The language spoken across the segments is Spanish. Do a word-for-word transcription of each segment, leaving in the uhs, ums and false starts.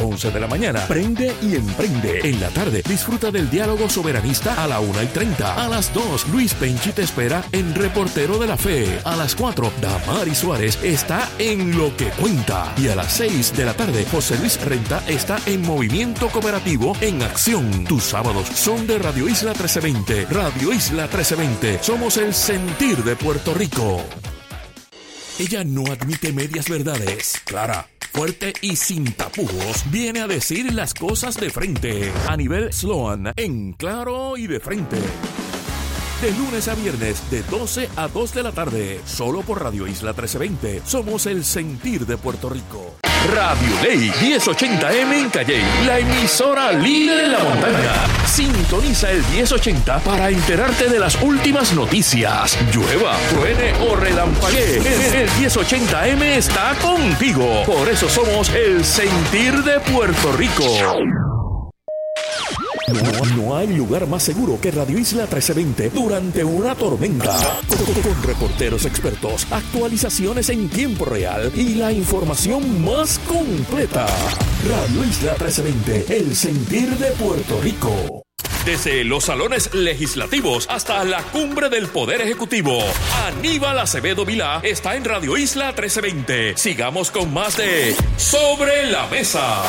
once de la mañana. Prende y emprende. En la tarde, disfruta del diálogo soberanista a la una y treinta. A las dos, Luis Penchi te espera en Reportero de la Fe. A las cuatro, Damari Suárez está en Lo que Cuenta. Y a las seis de la tarde, José Luis Renta está en Movimiento Cooperativo en Acción. Tus sábados son de Radio Isla trece veinte. Radio Isla trece veinte. Somos el sentir de Puerto Rico. Ella no admite medias verdades. Clara, fuerte y sin tapujos, viene a decir las cosas de frente. A nivel Sloan, en claro y de frente. De lunes a viernes, de doce a dos de la tarde, solo por Radio Isla trece veinte. Somos el sentir de Puerto Rico. Radio Ley diez ochenta eme en Calley, la emisora líder en la montaña. Sintoniza el diez ochenta para enterarte de las últimas noticias. Llueva, truene o relampaguee, el, el diez ochenta eme está contigo. Por eso somos el sentir de Puerto Rico. No, no hay lugar más seguro que Radio Isla trece veinte durante una tormenta. Con, con reporteros expertos, actualizaciones en tiempo real y la información más completa. Radio Isla trece veinte, el sentir de Puerto Rico. Desde los salones legislativos hasta la cumbre del Poder Ejecutivo, Aníbal Acevedo Vilá está en Radio Isla trece veinte. Sigamos con más de Sobre la Mesa.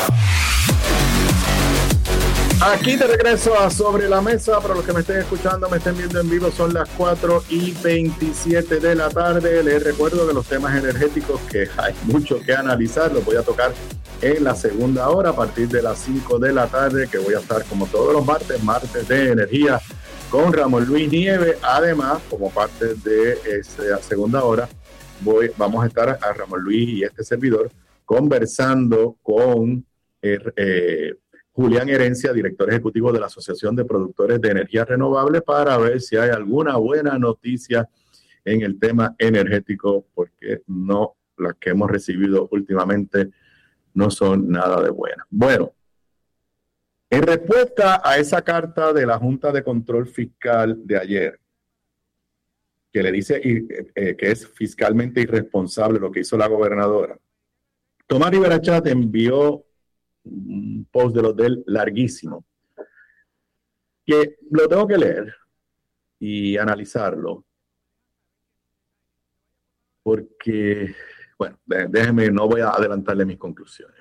Aquí de regreso a Sobre la Mesa. Para los que me estén escuchando, me estén viendo en vivo, son las cuatro y veintisiete de la tarde. Les recuerdo que los temas energéticos, que hay mucho que analizar, los voy a tocar en la segunda hora a partir de las cinco de la tarde, que voy a estar como todos los martes, martes de energía con Ramón Luis Nieves. Además, como parte de esa segunda hora, voy, vamos a estar a Ramón Luis y este servidor conversando con eh, eh, Julián Herencia, director ejecutivo de la Asociación de Productores de Energía Renovable, para ver si hay alguna buena noticia en el tema energético, porque no, las que hemos recibido últimamente no son nada de buenas. Bueno, en respuesta a esa carta de la Junta de Control Fiscal de ayer, que le dice eh, que es fiscalmente irresponsable lo que hizo la gobernadora, Tomás Rivera Chat envió un post de los de él larguísimo, que lo tengo que leer y analizarlo, porque, bueno, déjeme, no voy a adelantarle mis conclusiones.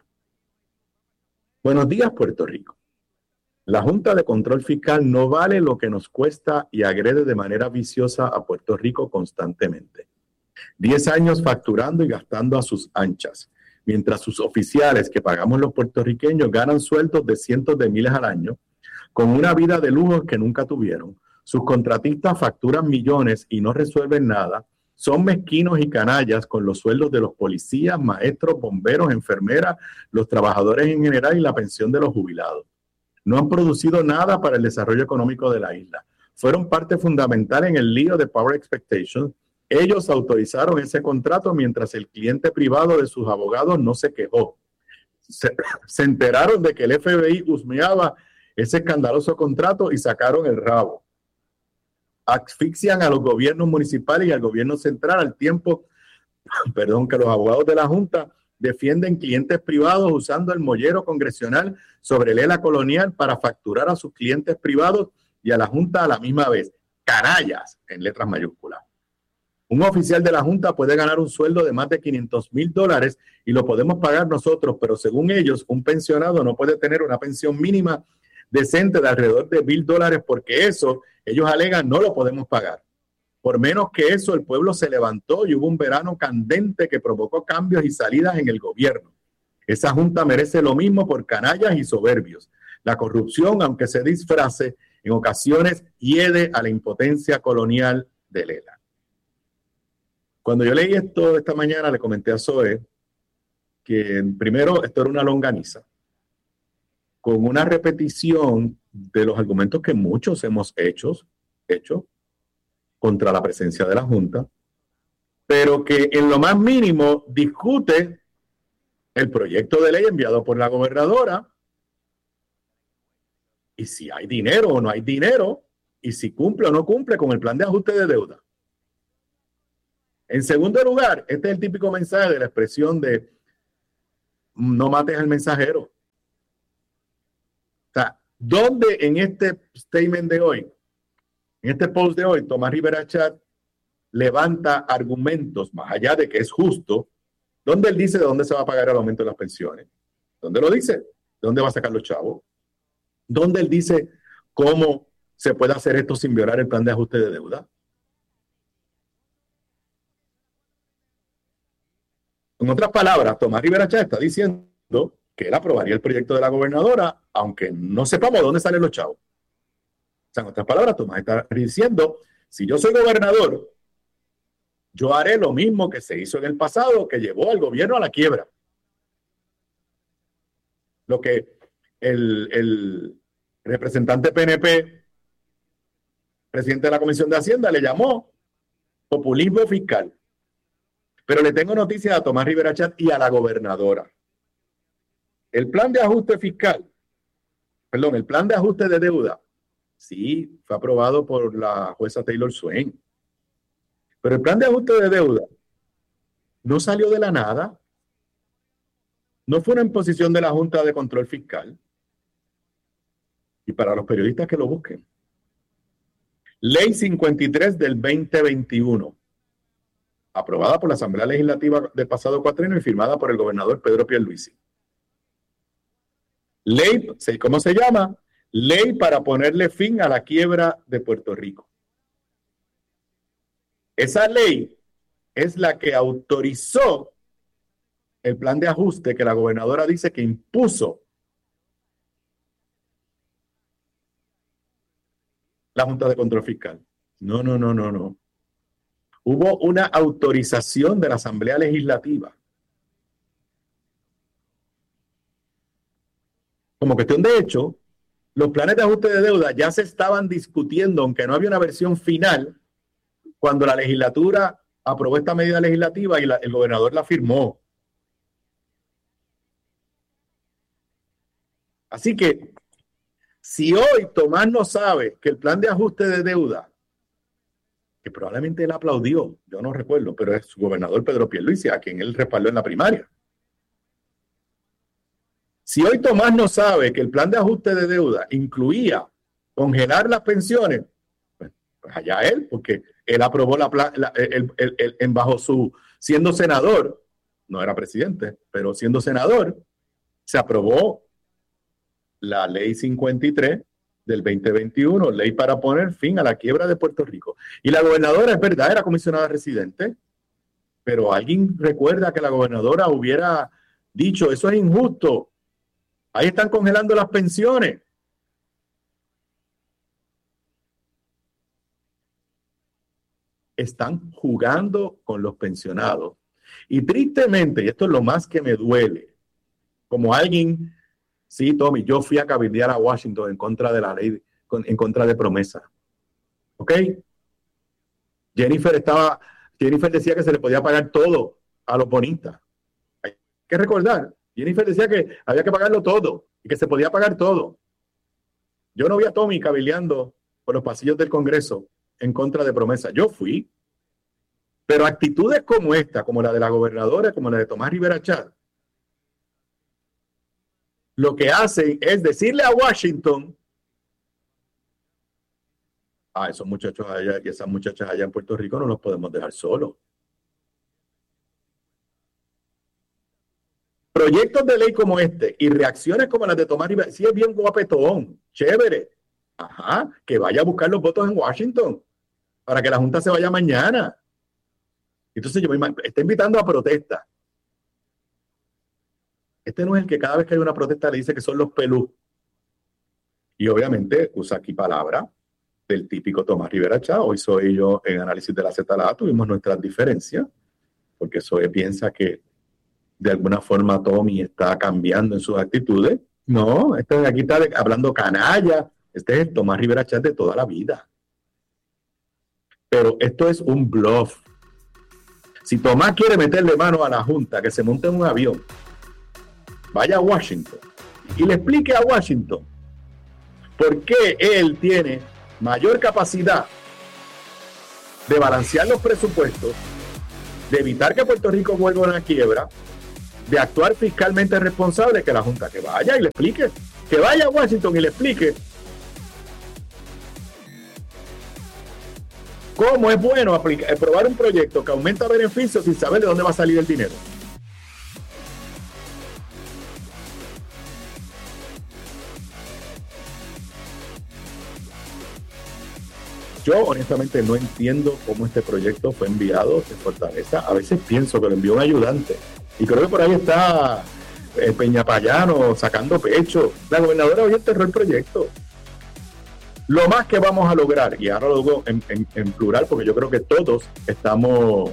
Buenos días, Puerto Rico. La Junta de Control Fiscal no vale lo que nos cuesta y agrede de manera viciosa a Puerto Rico constantemente. Diez años facturando y gastando a sus anchas, mientras sus oficiales que pagamos los puertorriqueños ganan sueldos de cientos de miles al año, con una vida de lujos que nunca tuvieron. Sus contratistas facturan millones y no resuelven nada. Son mezquinos y canallas con los sueldos de los policías, maestros, bomberos, enfermeras, los trabajadores en general y la pensión de los jubilados. No han producido nada para el desarrollo económico de la isla. Fueron parte fundamental en el lío de Power Expectations. Ellos autorizaron ese contrato mientras el cliente privado de sus abogados no se quejó. Se, se enteraron de que el F B I husmeaba ese escandaloso contrato y sacaron el rabo. Asfixian a los gobiernos municipales y al gobierno central al tiempo, perdón, que los abogados de la Junta defienden clientes privados usando el mollero congresional sobre el E L A colonial para facturar a sus clientes privados y a la Junta a la misma vez. Canallas, en letras mayúsculas. Un oficial de la Junta puede ganar un sueldo de más de quinientos mil dólares y lo podemos pagar nosotros, pero según ellos, un pensionado no puede tener una pensión mínima decente de alrededor de mil dólares porque eso, ellos alegan, no lo podemos pagar. Por menos que eso, el pueblo se levantó y hubo un verano candente que provocó cambios y salidas en el gobierno. Esa Junta merece lo mismo por canallas y soberbios. La corrupción, aunque se disfrace, en ocasiones hiede a la impotencia colonial del E L A. Cuando yo leí esto esta mañana, le comenté a Zoe que primero esto era una longaniza, con una repetición de los argumentos que muchos hemos hecho, hecho contra la presencia de la Junta, pero que en lo más mínimo discute el proyecto de ley enviado por la gobernadora y si hay dinero o no hay dinero y si cumple o no cumple con el plan de ajuste de deuda. En segundo lugar, este es el típico mensaje de la expresión de no mates al mensajero. ¿Dónde en este statement de hoy, en este post de hoy, Tomás Rivera Chat levanta argumentos más allá de que es justo? ¿Dónde él dice de dónde se va a pagar el aumento de las pensiones? ¿Dónde lo dice? ¿De dónde va a sacar los chavos? ¿Dónde él dice cómo se puede hacer esto sin violar el plan de ajuste de deuda? En otras palabras, Tomás Rivera Chat está diciendo que él aprobaría el proyecto de la gobernadora, aunque no sepamos dónde salen los chavos. O sea, en otras palabras, Tomás está diciendo, si yo soy gobernador, yo haré lo mismo que se hizo en el pasado, que llevó al gobierno a la quiebra. Lo que el, el representante P N P, presidente de la Comisión de Hacienda, le llamó populismo fiscal. Pero le tengo noticias a Tomás Rivera Chat y a la gobernadora. El plan de ajuste fiscal, perdón, el plan de ajuste de deuda, sí, fue aprobado por la jueza Taylor Swain. Pero el plan de ajuste de deuda no salió de la nada. No fue una imposición de la Junta de Control Fiscal. Y para los periodistas que lo busquen. Ley cincuenta y tres del veinte veintiuno. Aprobada por la Asamblea Legislativa del pasado cuatrienio y firmada por el gobernador Pedro Pierluisi. Ley, ¿cómo se llama? Ley para ponerle fin a la quiebra de Puerto Rico. Esa ley es la que autorizó el plan de ajuste que la gobernadora dice que impuso la Junta de Control Fiscal. No, no, no, no, no. Hubo una autorización de la Asamblea Legislativa. Como cuestión de hecho, los planes de ajuste de deuda ya se estaban discutiendo, aunque no había una versión final, cuando la legislatura aprobó esta medida legislativa y la, el gobernador la firmó. Así que, si hoy Tomás no sabe que el plan de ajuste de deuda, que probablemente él aplaudió, yo no recuerdo, pero es su gobernador Pedro Pierluisi, a quien él respaldó en la primaria. Si hoy Tomás no sabe que el plan de ajuste de deuda incluía congelar las pensiones, pues, pues allá él, porque él aprobó la, la el, el, el, el, bajo su, siendo senador, no era presidente, pero siendo senador, se aprobó la ley cincuenta y tres del veinte veintiuno, ley para poner fin a la quiebra de Puerto Rico. Y la gobernadora, es verdad, era comisionada residente, pero alguien recuerda que la gobernadora hubiera dicho, eso es injusto, ahí están congelando las pensiones. Están jugando con los pensionados. Y tristemente, y esto es lo más que me duele, como alguien, sí, Tommy, yo fui a cabildear a Washington en contra de la ley, en contra de promesa. ¿Ok? Jennifer estaba, Jennifer decía que se le podía pagar todo a los bonistas. Hay que recordar, Jennifer decía que había que pagarlo todo y que se podía pagar todo. Yo no vi a Tommy cabildeando por los pasillos del Congreso en contra de promesa. Yo fui. Pero actitudes como esta, como la de la gobernadora, como la de Tomás Rivera Chat, lo que hacen es decirle a Washington, a esos muchachos allá y esas muchachas allá en Puerto Rico no los podemos dejar solos. Proyectos de ley como este y reacciones como las de Tomás Rivera, sí es bien guapetón, chévere. Ajá, que vaya a buscar los votos en Washington para que la Junta se vaya mañana. Entonces yo me imagino, está invitando a protesta. Este no es el que cada vez que hay una protesta le dice que son los pelú. Y obviamente usa aquí palabras del típico Tomás Rivera Chat. Hoy soy yo en análisis de la Z L A, tuvimos nuestras diferencias, porque Zoe piensa que de alguna forma Tommy está cambiando en sus actitudes. No, este de aquí está de, hablando canalla. Este es el Tomás Rivera Chat de toda la vida. Pero esto es un bluff. Si Tomás quiere meterle mano a la Junta, que se monte en un avión, vaya a Washington y le explique a Washington por qué él tiene mayor capacidad de balancear los presupuestos, de evitar que Puerto Rico vuelva a una quiebra, de actuar fiscalmente responsable que la Junta. Que vaya y le explique que vaya a Washington y le explique cómo es bueno aplicar, aprobar un proyecto que aumenta beneficios sin saber de dónde va a salir el dinero. Yo honestamente no entiendo cómo este proyecto fue enviado de Fortaleza. A veces pienso que lo envió un ayudante. Y creo que por ahí está eh, Peñapayano sacando pecho. La gobernadora hoy enterró el proyecto. Lo más que vamos a lograr, y ahora lo digo en, en, en plural, porque yo creo que todos estamos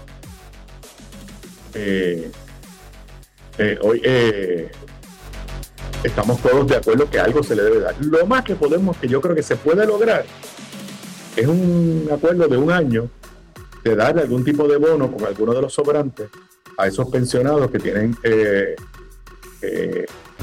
eh, eh, hoy eh, estamos todos de acuerdo que algo se le debe dar. Lo más que podemos, que yo creo que se puede lograr, es un acuerdo de un año de darle algún tipo de bono con alguno de los sobrantes a esos pensionados que tienen eh, eh,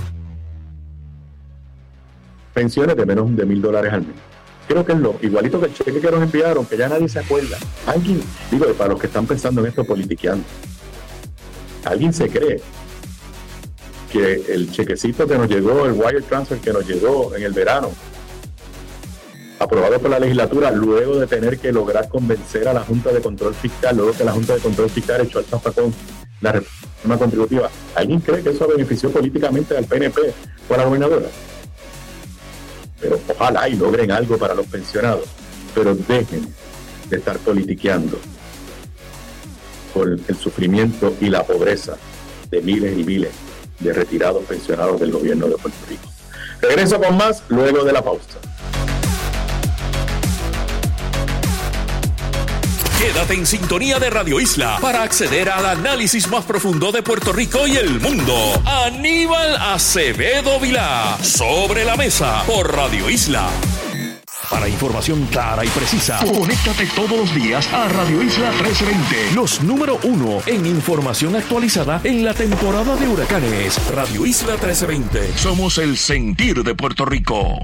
pensiones de menos de mil dólares al mes. Creo que es lo igualito que el cheque que nos enviaron, que ya nadie se acuerda. Alguien, digo, para los que están pensando en esto politiqueando, alguien se cree que el chequecito que nos llegó, el wire transfer que nos llegó en el verano, aprobado por la legislatura, luego de tener que lograr convencer a la Junta de Control Fiscal, luego que la Junta de Control Fiscal echó al zafacón la reforma contributiva. ¿Alguien cree que eso benefició políticamente al P N P o a la gobernadora? Pero ojalá y logren algo para los pensionados, pero dejen de estar politiqueando por el sufrimiento y la pobreza de miles y miles de retirados pensionados del gobierno de Puerto Rico. Regreso con más luego de la pausa. Quédate en sintonía de Radio Isla para acceder al análisis más profundo de Puerto Rico y el mundo. Aníbal Acevedo Vilá, Sobre la Mesa, por Radio Isla. Para información clara y precisa, conéctate todos los días a Radio Isla trece veinte. Los número uno en información actualizada en la temporada de huracanes. Radio Isla trece veinte. Somos el sentir de Puerto Rico.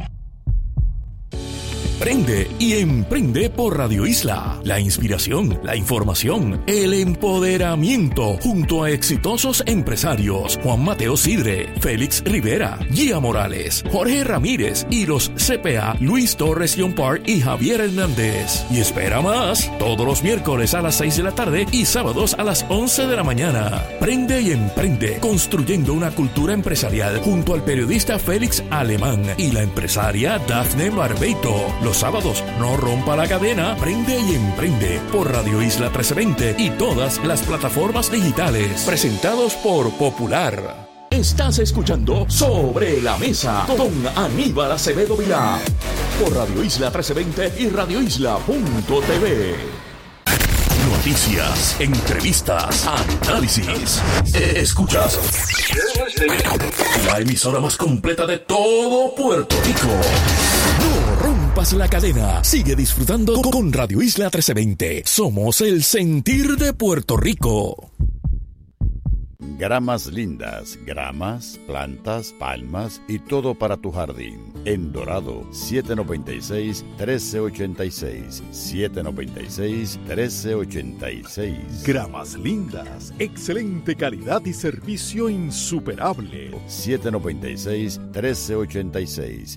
Prende y emprende por Radio Isla. La inspiración, la información, el empoderamiento, junto a exitosos empresarios Juan Mateo Sidre, Félix Rivera, Gia Morales, Jorge Ramírez y los C P A Luis Torres Yompar y Javier Hernández. Y espera más, todos los miércoles a las seis de la tarde y sábados a las once de la mañana. Prende y emprende, construyendo una cultura empresarial, junto al periodista Félix Alemán y la empresaria Dafne Barbeito. Los sábados, no rompa la cadena, prende y emprende por Radio Isla trece veinte y todas las plataformas digitales. Presentados por Popular. Estás escuchando Sobre la Mesa con Aníbal Acevedo Vilá por Radio Isla trece veinte y radio isla punto t v. Noticias, entrevistas, análisis. Escuchas la emisora más completa de todo Puerto Rico. No rompas la cadena. Sigue disfrutando con Radio Isla trece veinte. Somos el sentir de Puerto Rico. Gramas lindas, gramas, plantas, palmas y todo para tu jardín. En Dorado, siete noventa y seis, trece ochenta y seis. siete noventa y seis, trece ochenta y seis. Gramas lindas, excelente calidad y servicio insuperable. siete noventa y seis, trece ochenta y seis.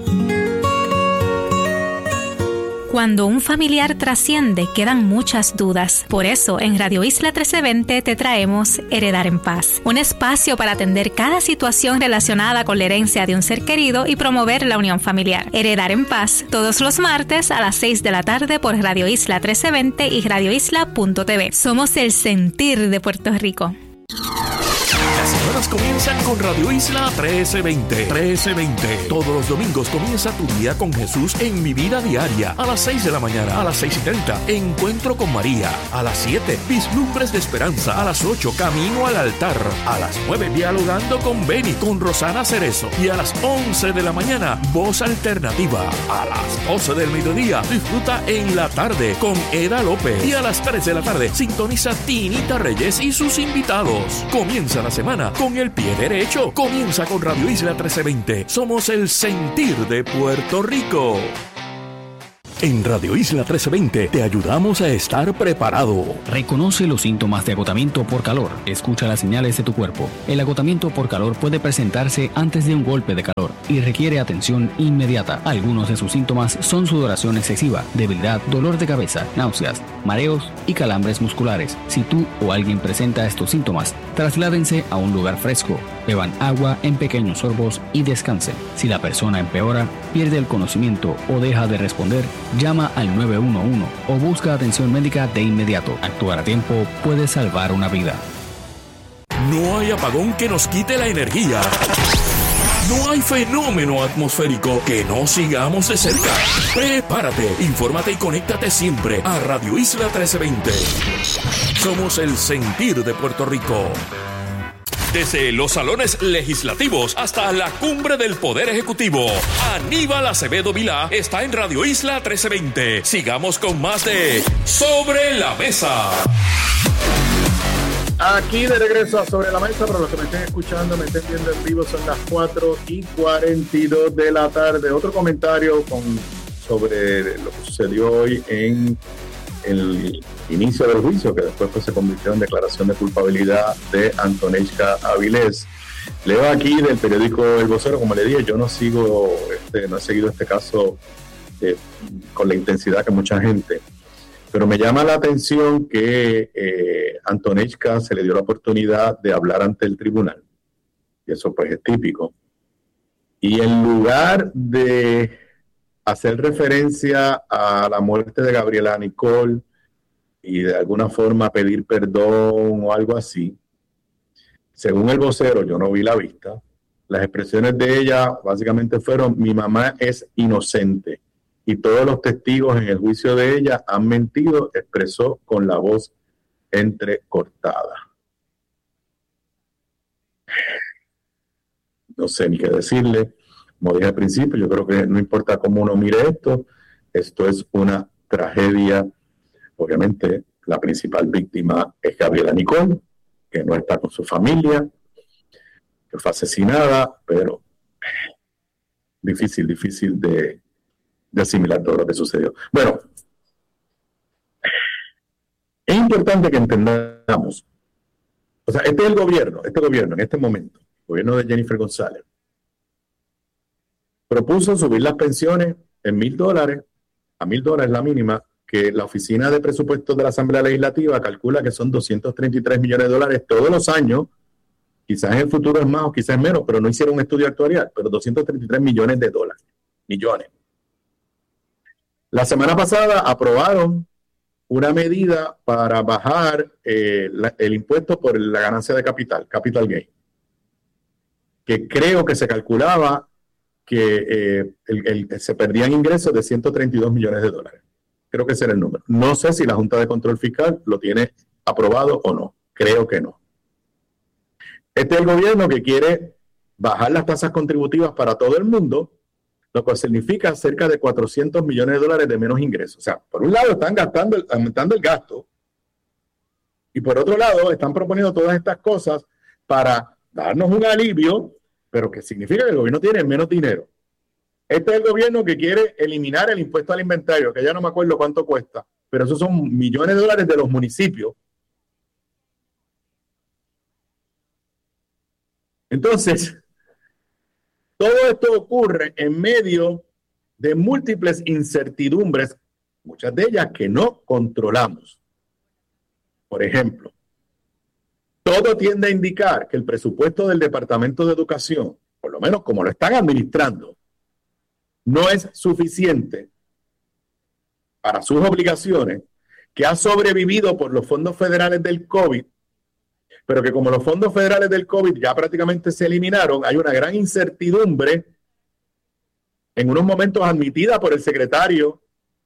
Cuando un familiar trasciende, quedan muchas dudas. Por eso, en Radio Isla trece veinte te traemos Heredar en Paz, un espacio para atender cada situación relacionada con la herencia de un ser querido y promover la unión familiar. Heredar en Paz, todos los martes a las seis de la tarde por Radio Isla trece veinte y radio isla punto t v. Somos el sentir de Puerto Rico. Las semanas comienzan con Radio Isla trece veinte. trece veinte. Todos los domingos comienza tu día con Jesús en Mi Vida Diaria. A las seis de la mañana, a las seis y treinta, Encuentro con María. A las siete, Vislumbres de Esperanza. A las ocho, Camino al Altar. A las nueve, Dialogando con Beni, con Rosana Cerezo. Y a las once de la mañana, Voz Alternativa. A las doce del mediodía, disfruta En la Tarde con Eda López. Y a las tres de la tarde, sintoniza Tinita Reyes y sus invitados. Comienza la semana con el pie derecho. Comienza con Radio Isla trece veinte. Somos el sentir de Puerto Rico. En Radio Isla trece veinte te ayudamos a estar preparado. Reconoce los síntomas de agotamiento por calor. Escucha las señales de tu cuerpo. El agotamiento por calor puede presentarse antes de un golpe de calor. dolor y requiere atención inmediata. Algunos de sus síntomas son sudoración excesiva, debilidad, dolor de cabeza, náuseas, mareos y calambres musculares. Si tú o alguien presenta estos síntomas, trasládense a un lugar fresco, beban agua en pequeños sorbos y descansen. Si la persona empeora, pierde el conocimiento o deja de responder, llama al nueve uno uno o busca atención médica de inmediato. Actuar a tiempo puede salvar una vida. No hay apagón que nos quite la energía. No hay fenómeno atmosférico que no sigamos de cerca. Prepárate, infórmate y conéctate siempre a Radio Isla trece veinte. Somos el sentir de Puerto Rico. Desde los salones legislativos hasta la cumbre del Poder Ejecutivo, Aníbal Acevedo Vilá está en Radio Isla trece veinte. Sigamos con más de Sobre la Mesa. Aquí de regreso a Sobre la Mesa, para los que me estén escuchando, me estén viendo en vivo, son las cuatro y cuarenta y dos de la tarde. Otro comentario con, sobre lo que sucedió hoy en el inicio del juicio, que después pues, se convirtió en declaración de culpabilidad de Antonechka Avilés. Leo aquí del periódico El Vocero, como le dije, yo no sigo, este, no he seguido este caso eh, con la intensidad que mucha gente, pero me llama la atención que eh, Antonechka se le dio la oportunidad de hablar ante el tribunal, y eso pues es típico, y en lugar de hacer referencia a la muerte de Gabriela Nicole y de alguna forma pedir perdón o algo así, según El Vocero, yo no vi la vista, las expresiones de ella básicamente fueron: mi mamá es inocente y todos los testigos en el juicio de ella han mentido, expresó con la voz entrecortada. No sé ni qué decirle. Como dije al principio, yo creo que no importa cómo uno mire esto, esto es una tragedia. Obviamente, la principal víctima es Gabriela Nicole, que no está con su familia, que fue asesinada, pero difícil, difícil de, de asimilar todo lo que sucedió. Bueno, es importante que entendamos, o sea, este es el gobierno, este gobierno en este momento, el gobierno de Jennifer González, propuso subir las pensiones en mil dólares, a mil dólares la mínima, que la Oficina de Presupuestos de la Asamblea Legislativa calcula que son doscientos treinta y tres millones de dólares todos los años. Quizás en el futuro es más o quizás es menos, pero no hicieron un estudio actuarial, pero doscientos treinta y tres millones de dólares, millones. La semana pasada aprobaron una medida para bajar eh, la, el impuesto por la ganancia de capital, capital gain, que creo que se calculaba que eh, el, el, se perdían ingresos de ciento treinta y dos millones de dólares. Creo que ese era el número. No sé si la Junta de Control Fiscal lo tiene aprobado o no. Creo que no. Este es el gobierno que quiere bajar las tasas contributivas para todo el mundo, lo cual significa cerca de cuatrocientos millones de dólares de menos ingresos. O sea, por un lado están gastando, aumentando el gasto, y por otro lado están proponiendo todas estas cosas para darnos un alivio, pero que significa que el gobierno tiene menos dinero. Este es el gobierno que quiere eliminar el impuesto al inventario, que ya no me acuerdo cuánto cuesta, pero esos son millones de dólares de los municipios. Entonces, todo esto ocurre en medio de múltiples incertidumbres, muchas de ellas que no controlamos. Por ejemplo, todo tiende a indicar que el presupuesto del Departamento de Educación, por lo menos como lo están administrando, no es suficiente para sus obligaciones, que ha sobrevivido por los fondos federales del COVID, pero que como los fondos federales del COVID ya prácticamente se eliminaron, hay una gran incertidumbre, en unos momentos admitida por el secretario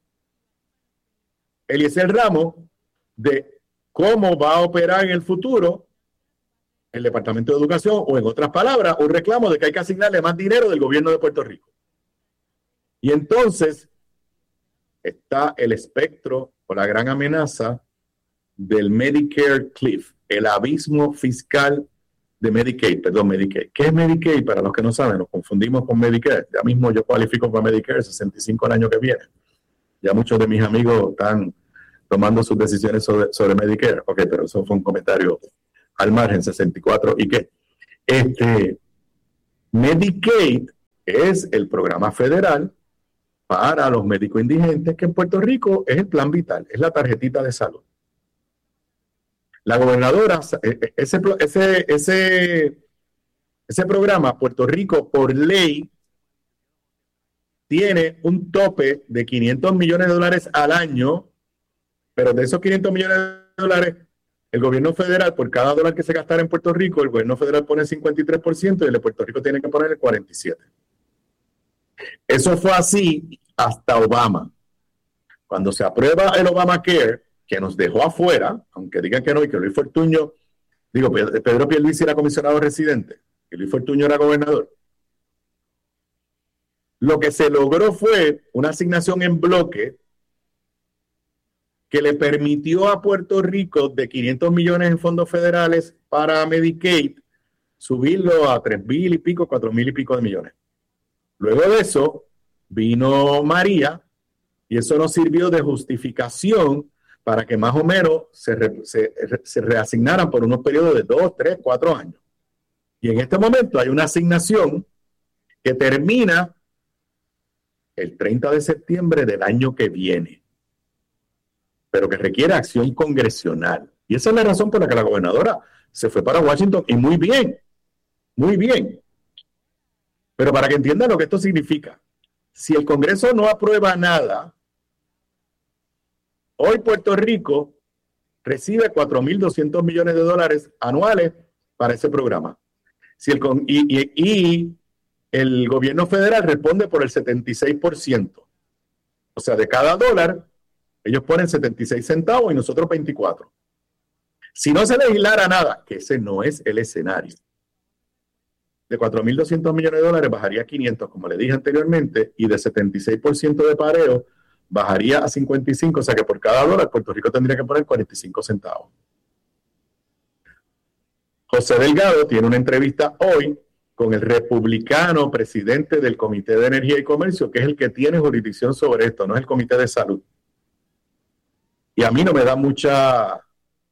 Eliezer Ramos, de cómo va a operar en el futuro el Departamento de Educación, o en otras palabras, un reclamo de que hay que asignarle más dinero del gobierno de Puerto Rico. Y entonces está el espectro o la gran amenaza del Medicare Cliff, el abismo fiscal de Medicaid, perdón, Medicaid. ¿Qué es Medicaid? Para los que no saben, nos confundimos con Medicare. Ya mismo yo cualifico para Medicare, sesenta y cinco el año que viene. Ya muchos de mis amigos están tomando sus decisiones sobre, sobre Medicare. Ok, pero eso fue un comentario al margen, sesenta y cuatro. ¿Y qué? Este, Medicaid es el programa federal para los médicos indigentes, que en Puerto Rico es el Plan Vital, es la tarjetita de salud. La gobernadora, ese, ese, ese, ese programa, Puerto Rico, por ley, tiene un tope de quinientos millones de dólares al año, pero de esos quinientos millones de dólares, el gobierno federal, por cada dólar que se gastara en Puerto Rico, el gobierno federal pone el cincuenta y tres por ciento y el de Puerto Rico tiene que poner el cuarenta y siete por ciento. Eso fue así hasta Obama. Cuando se aprueba el Obamacare, que nos dejó afuera, aunque digan que no, y que Luis Fortuño, digo, Pedro Pierluisi era comisionado residente, y Luis Fortuño era gobernador, lo que se logró fue una asignación en bloque que le permitió a Puerto Rico de quinientos millones en fondos federales para Medicaid subirlo a tres mil y pico, cuatro mil y pico de millones. Luego de eso vino María y eso nos sirvió de justificación para que más o menos se, re, se, se reasignaran por unos periodos de dos, tres, cuatro años. Y en este momento hay una asignación que termina el treinta de septiembre del año que viene, pero que requiere acción congresional. Y esa es la razón por la que la gobernadora se fue para Washington, y muy bien, muy bien. Pero para que entiendan lo que esto significa, si el Congreso no aprueba nada, hoy Puerto Rico recibe cuatro mil doscientos millones de dólares anuales para ese programa. Si el, y, y, y el gobierno federal responde por el setenta y seis por ciento. O sea, de cada dólar, ellos ponen setenta y seis centavos y nosotros veinticuatro. Si no se legislara nada, que ese no es el escenario, de cuatro mil doscientos millones de dólares bajaría a quinientos, como le dije anteriormente, y de setenta y seis por ciento de pareo bajaría a cincuenta y cinco, o sea que por cada dólar Puerto Rico tendría que poner cuarenta y cinco centavos. José Delgado tiene una entrevista hoy con el republicano presidente del Comité de Energía y Comercio, que es el que tiene jurisdicción sobre esto, no es el Comité de Salud. Y a mí no me da mucha,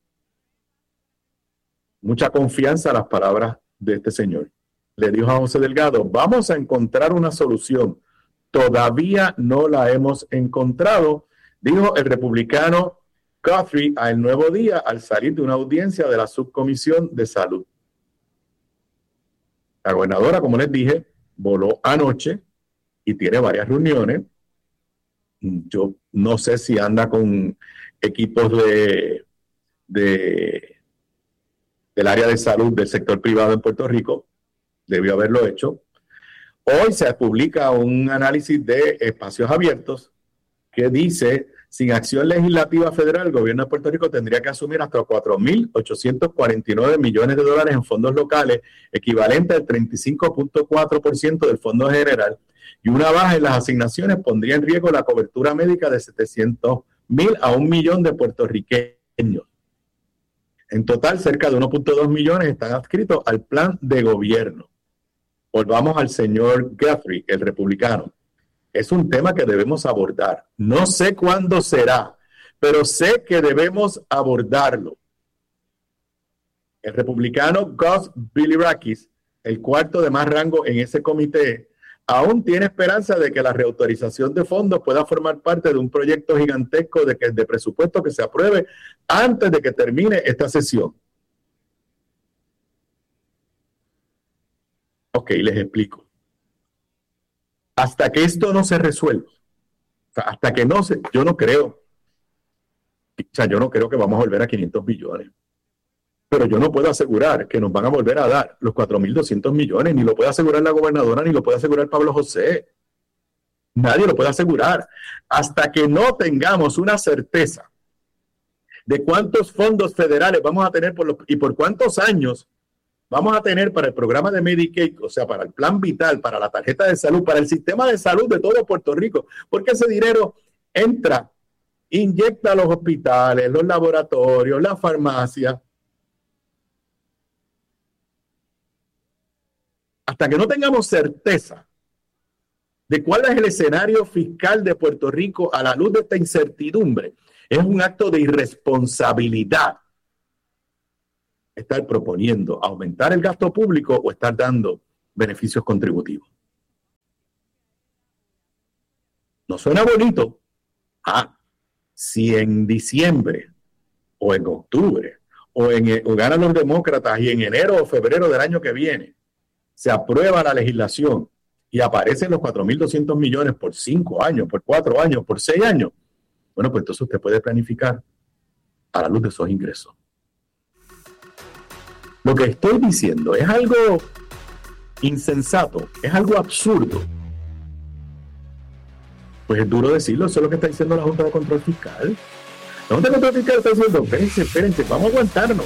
mucha confianza las palabras de este señor. Le dijo a José Delgado, vamos a encontrar una solución. Todavía no la hemos encontrado, dijo el republicano Guthrie a El Nuevo Día al salir de una audiencia de la Subcomisión de Salud. La gobernadora, como les dije, voló anoche y tiene varias reuniones. Yo no sé si anda con equipos de, de del área de salud del sector privado en Puerto Rico. Debió haberlo hecho. Hoy se publica un análisis de espacios abiertos que dice, sin acción legislativa federal, el gobierno de Puerto Rico tendría que asumir hasta cuatro mil ochocientos cuarenta y nueve millones de dólares en fondos locales, equivalente al treinta y cinco punto cuatro por ciento del fondo general, y una baja en las asignaciones pondría en riesgo la cobertura médica de setecientos mil a un millón de puertorriqueños. En total, cerca de uno punto dos millones están adscritos al plan de gobierno. Volvamos al señor Guthrie, el republicano. Es un tema que debemos abordar. No sé cuándo será, pero sé que debemos abordarlo. El republicano Gus Bilirakis, el cuarto de más rango en ese comité, aún tiene esperanza de que la reautorización de fondos pueda formar parte de un proyecto gigantesco de, que, de presupuesto que se apruebe antes de que termine esta sesión. Ok, les explico. Hasta que esto no se resuelva, o sea, hasta que no se, yo no creo, o sea, yo no creo que vamos a volver a quinientos billones, pero yo no puedo asegurar que nos van a volver a dar los cuatro mil doscientos millones, ni lo puede asegurar la gobernadora, ni lo puede asegurar Pablo José. Nadie lo puede asegurar. Hasta que no tengamos una certeza de cuántos fondos federales vamos a tener por los, y por cuántos años vamos a tener para el programa de Medicaid, o sea, para el plan vital, para la tarjeta de salud, para el sistema de salud de todo Puerto Rico, porque ese dinero entra, inyecta a los hospitales, los laboratorios, las farmacias. Hasta que no tengamos certeza de cuál es el escenario fiscal de Puerto Rico a la luz de esta incertidumbre, es un acto de irresponsabilidad estar proponiendo aumentar el gasto público o estar dando beneficios contributivos. No suena bonito. Ah, si en diciembre o en octubre o, en, o ganan los demócratas y en enero o febrero del año que viene se aprueba la legislación y aparecen los cuatro mil doscientos millones por cinco años, por cuatro años, por seis años, bueno, pues entonces usted puede planificar a la luz de esos ingresos. Lo que estoy diciendo es algo insensato, es algo absurdo. Pues es duro decirlo, eso es lo que está diciendo la Junta de Control Fiscal. La Junta de Control Fiscal está diciendo, espérense, espérense, vamos a aguantarnos.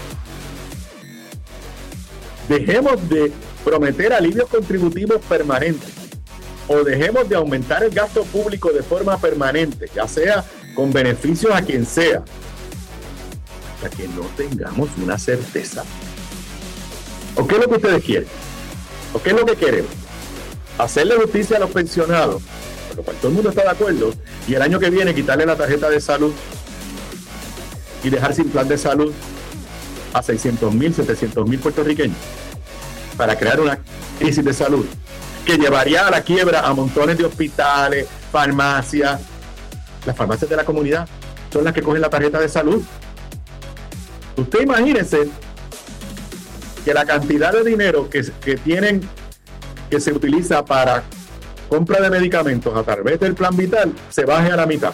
Dejemos de prometer alivios contributivos permanentes o dejemos de aumentar el gasto público de forma permanente, ya sea con beneficios a quien sea, hasta que no tengamos una certeza. ¿O qué es lo que ustedes quieren? ¿O qué es lo que queremos? Hacerle justicia a los pensionados, por lo cual todo el mundo está de acuerdo, y el año que viene quitarle la tarjeta de salud y dejar sin plan de salud a seiscientos mil, setecientos mil puertorriqueños para crear una crisis de salud que llevaría a la quiebra a montones de hospitales, farmacias. Las farmacias de la comunidad son las que cogen la tarjeta de salud. Usted imagínese que la cantidad de dinero que, que tienen, que se utiliza para compra de medicamentos a través del Plan Vital, se baje a la mitad.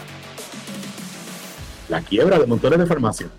La quiebra de montones de farmacias.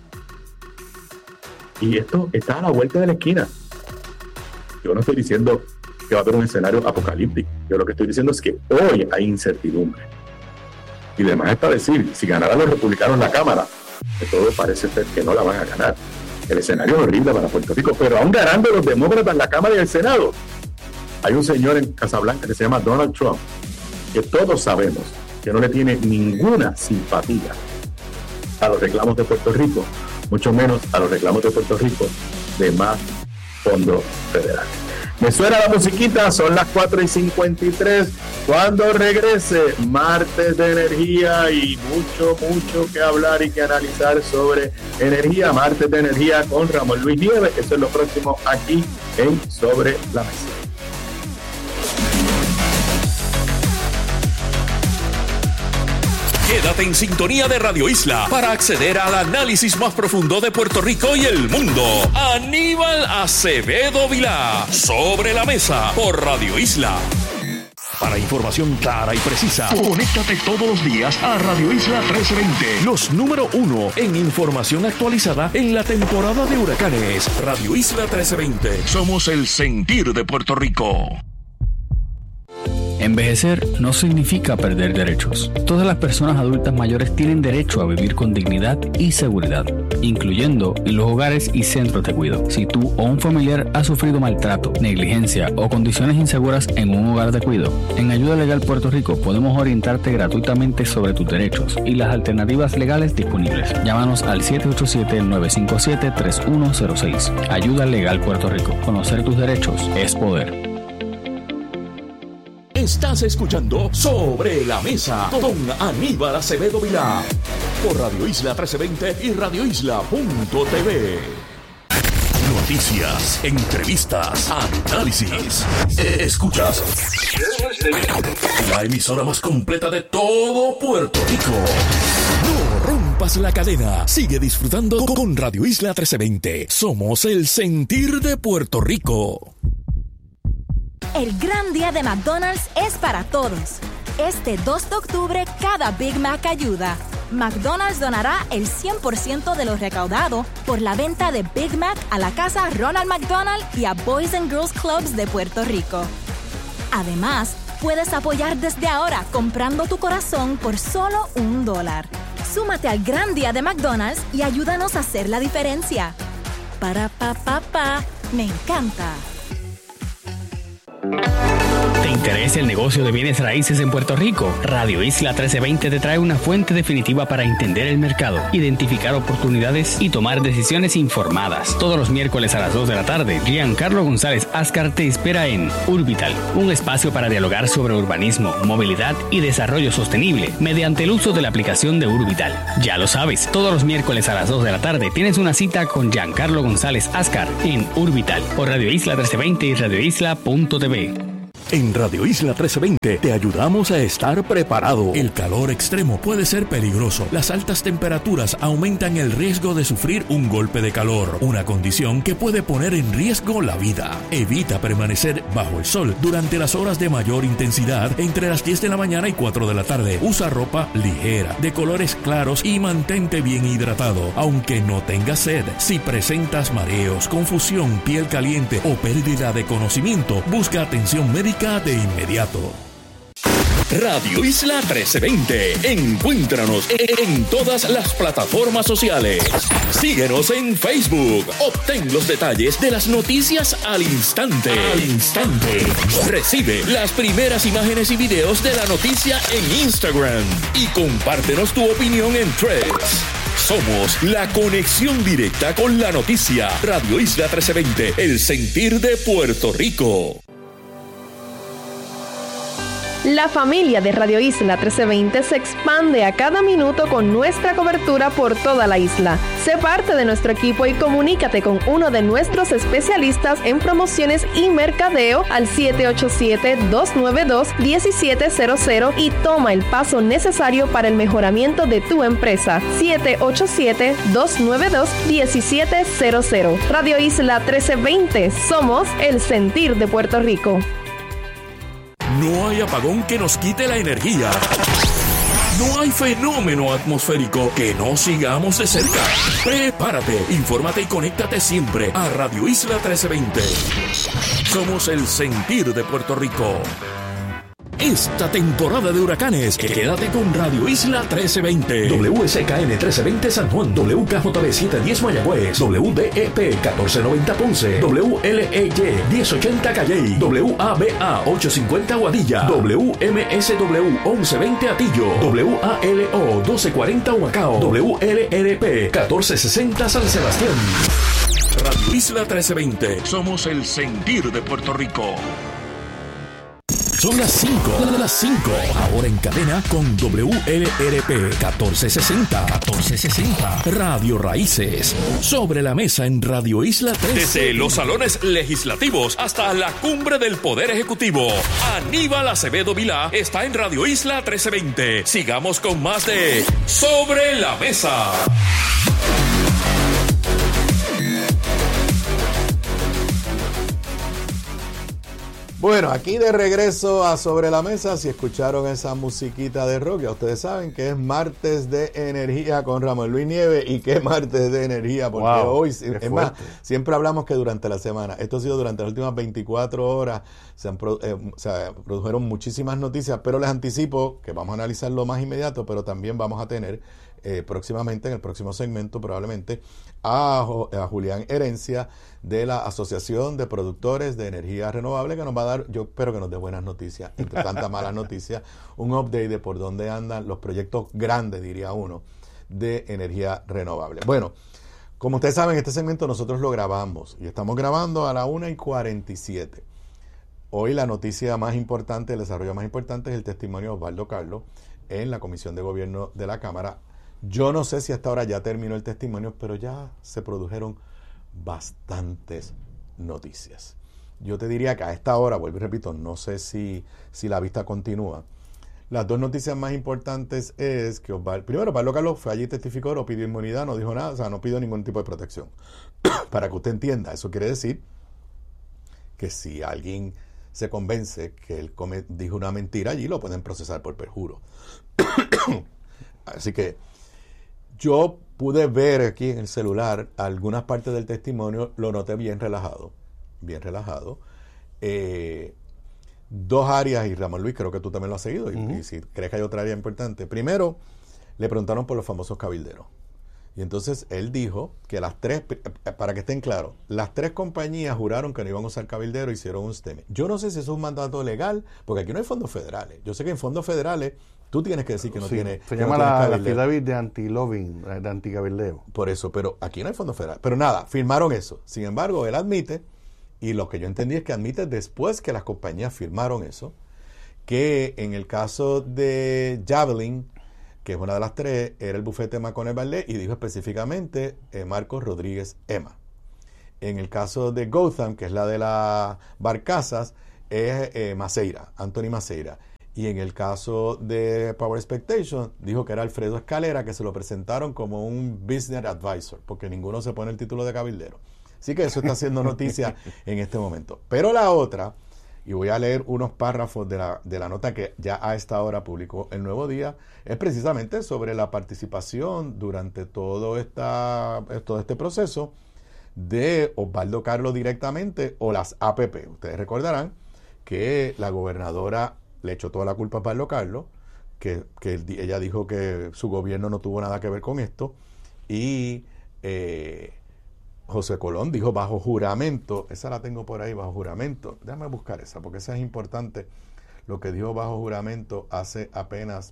Y esto está a la vuelta de la esquina. Yo no estoy diciendo que va a haber un escenario apocalíptico. Yo lo que estoy diciendo es que hoy hay incertidumbre. Y además está decir, si ganaran los republicanos en la Cámara, que todo parece ser que no la van a ganar. El escenario es horrible para Puerto Rico, pero aún ganando los demócratas en la Cámara y el Senado, hay un señor en Casablanca que se llama Donald Trump, que todos sabemos que no le tiene ninguna simpatía a los reclamos de Puerto Rico, mucho menos a los reclamos de Puerto Rico de más fondos federales. Me suena la musiquita, son las cuatro y cincuenta y tres. Cuando regrese, martes de energía y mucho, mucho que hablar y que analizar sobre energía. Martes de energía con Ramón Luis Nieves. Eso es lo próximo aquí en Sobre la Mesa. Quédate en sintonía de Radio Isla para acceder al análisis más profundo de Puerto Rico y el mundo. Aníbal Acevedo Vilá, Sobre la Mesa, por Radio Isla. Para información clara y precisa, conéctate todos los días a Radio Isla trece veinte. Los número uno en información actualizada en la temporada de huracanes. Radio Isla trece veinte. Somos el sentir de Puerto Rico. Envejecer no significa perder derechos. Todas las personas adultas mayores tienen derecho a vivir con dignidad y seguridad, incluyendo en los hogares y centros de cuidado. Si tú o un familiar ha sufrido maltrato, negligencia o condiciones inseguras en un hogar de cuidado, en Ayuda Legal Puerto Rico podemos orientarte gratuitamente sobre tus derechos y las alternativas legales disponibles. Llámanos al siete ocho siete, nueve cinco siete, tres uno cero seis. Ayuda Legal Puerto Rico. Conocer tus derechos es poder. Estás escuchando Sobre la Mesa con Aníbal Acevedo Vilá por Radio Isla trece veinte y radio isla punto t v. Noticias, entrevistas, análisis. Escuchas la emisora más completa de todo Puerto Rico. No rompas la cadena. Sigue disfrutando con Radio Isla trece veinte. Somos el sentir de Puerto Rico. El gran día de McDonald's es para todos. Este dos de octubre, cada Big Mac ayuda. McDonald's donará el cien por ciento de lo recaudado por la venta de Big Mac a la Casa Ronald McDonald y a Boys and Girls Clubs de Puerto Rico. Además, puedes apoyar desde ahora comprando tu corazón por solo un dólar. Súmate al gran día de McDonald's y ayúdanos a hacer la diferencia. Para pa pa pa, me encanta. ¿Te interesa el negocio de bienes raíces en Puerto Rico? Radio Isla trece veinte te trae una fuente definitiva para entender el mercado, identificar oportunidades y tomar decisiones informadas. Todos los miércoles a las dos de la tarde, Giancarlo González Ascar te espera en Urbital, un espacio para dialogar sobre urbanismo, movilidad y desarrollo sostenible mediante el uso de la aplicación de Urbital. Ya lo sabes, todos los miércoles a las dos de la tarde tienes una cita con Giancarlo González Ascar en Urbital por Radio Isla trece veinte y radio isla punto t v. En Radio Isla trece veinte te ayudamos a estar preparado. El calor extremo puede ser peligroso. Las altas temperaturas aumentan el riesgo de sufrir un golpe de calor, una condición que puede poner en riesgo la vida. Evita permanecer bajo el sol durante las horas de mayor intensidad entre las diez de la mañana y cuatro de la tarde. Usa ropa ligera, de colores claros y mantente bien hidratado, aunque no tengas sed. Si presentas mareos, confusión, piel caliente o pérdida de conocimiento, busca atención médica de inmediato. Radio Isla trece veinte. Encuéntranos en todas las plataformas sociales. Síguenos en Facebook. Obtén los detalles de las noticias al instante. Al instante. Recibe las primeras imágenes y videos de la noticia en Instagram. Y compártenos tu opinión en Threads. Somos la conexión directa con la noticia. Radio Isla trece veinte. El sentir de Puerto Rico. La familia de Radio Isla trece veinte se expande a cada minuto con nuestra cobertura por toda la isla. Sé parte de nuestro equipo y comunícate con uno de nuestros especialistas en promociones y mercadeo al siete ocho siete, dos nueve dos, uno siete cero cero y toma el paso necesario para el mejoramiento de tu empresa. siete ocho siete, dos nueve dos, uno siete cero cero. Radio Isla trece veinte. Somos el sentir de Puerto Rico. No hay apagón que nos quite la energía. No hay fenómeno atmosférico que no sigamos de cerca. Prepárate, infórmate y conéctate siempre a Radio Isla trece veinte. Somos el sentir de Puerto Rico. Esta temporada de huracanes, quédate con Radio Isla trece veinte. W S K N trece veinte San Juan, W K J B setecientos diez Mayagüez, W D E P catorce noventa Ponce, W L E Y diez ochenta Calley, W A B A ochocientos cincuenta Aguadilla, W M S W once veinte Atillo, W A L O doce cuarenta Humacao, W L R P catorce sesenta San Sebastián. Radio Isla trece veinte. Somos el sentir de Puerto Rico. Son las cinco, las cinco. Ahora en cadena con W L R P catorce sesenta. catorce sesenta. Radio Raíces. Sobre la mesa en Radio Isla trece. Desde los salones legislativos hasta la cumbre del Poder Ejecutivo. Aníbal Acevedo Vilá está en Radio Isla trece veinte. Sigamos con más de Sobre la Mesa. Bueno, aquí de regreso a Sobre la Mesa. Si escucharon esa musiquita de rock, ya ustedes saben que es martes de energía con Ramón Luis Nieves. Y qué martes de energía, porque wow, hoy, es más, siempre hablamos que durante la semana, esto ha sido durante las últimas veinticuatro horas, se, han, eh, se produjeron muchísimas noticias, pero les anticipo que vamos a analizarlo más inmediato, pero también vamos a tener eh, próximamente, en el próximo segmento probablemente, a, a Julián Herencia de la Asociación de Productores de Energía Renovable, que nos va a dar, yo espero que nos dé buenas noticias, entre tantas malas noticias, un update de por dónde andan los proyectos grandes, diría uno, de energía renovable. Bueno, como ustedes saben, este segmento nosotros lo grabamos y estamos grabando a la una y cuarenta y siete. Hoy la noticia más importante, el desarrollo más importante es el testimonio de Osvaldo Carlos en la Comisión de Gobierno de la Cámara. Yo no sé si hasta ahora ya terminó el testimonio, pero ya se produjeron bastantes noticias. Yo te diría que a esta hora, vuelvo y repito, no sé si, si la vista continúa. Las dos noticias más importantes es que Osvaldo, primero, Osvaldo Carlos fue allí, testificó, no pidió inmunidad, no dijo nada, o sea, no pidió ningún tipo de protección. Para que usted entienda, eso quiere decir que si alguien se convence que él come, dijo una mentira, allí lo pueden procesar por perjuro. Así que yo pude ver aquí en el celular algunas partes del testimonio, lo noté bien relajado, bien relajado. Eh, dos áreas, y Ramón Luis, creo que tú también lo has seguido, y, uh-huh. y si crees que hay otra área importante. Primero, le preguntaron por los famosos cabilderos. Y entonces él dijo que las tres, para que estén claros, las tres compañías juraron que no iban a usar cabildero, hicieron un S T E M. Yo no sé si eso es un mandato legal, porque aquí no hay fondos federales. Yo sé que en fondos federales tú tienes que decir que no sí, tiene. Se llama no la affidavit de anti-lobbying, de anti-cabildeo. Por eso, pero aquí no hay fondos federales. Pero nada, firmaron eso. Sin embargo, él admite, y lo que yo entendí es que admite después que las compañías firmaron eso, que en el caso de Javelin, que es una de las tres, era el bufete Maconel Barlet, y dijo específicamente eh, Marcos Rodríguez Ema. En el caso de Gotham, que es la de las barcazas, es eh, Maceira, Anthony Maceira. Y en el caso de Power Expectation, dijo que era Alfredo Escalera, que se lo presentaron como un business advisor, porque ninguno se pone el título de cabildero. Así que eso está haciendo noticia en este momento. Pero la otra, y voy a leer unos párrafos de la, de la nota que ya a esta hora publicó El Nuevo Día, es precisamente sobre la participación durante todo, esta, todo este proceso de Osvaldo Carlos directamente o las A P P. Ustedes recordarán que la gobernadora le echó toda la culpa a Osvaldo Carlos, que, que ella dijo que su gobierno no tuvo nada que ver con esto, y eh, José Colón dijo bajo juramento, esa la tengo por ahí, bajo juramento, déjame buscar esa, porque esa es importante, lo que dijo bajo juramento hace apenas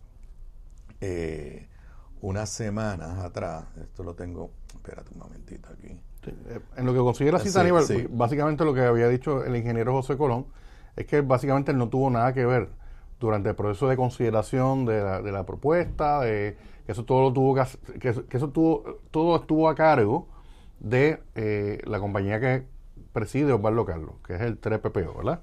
eh, unas semanas atrás. Esto lo tengo, espérate un momentito aquí. Sí, en lo que consigue la cita, Aníbal, sí, sí. Básicamente lo que había dicho el ingeniero José Colón es que básicamente él no tuvo nada que ver durante el proceso de consideración de la, de la propuesta, de que eso todo lo tuvo que, que, que eso tuvo, todo estuvo a cargo de eh, la compañía que preside Osvaldo Carlos, que es el tres P P O, ¿verdad?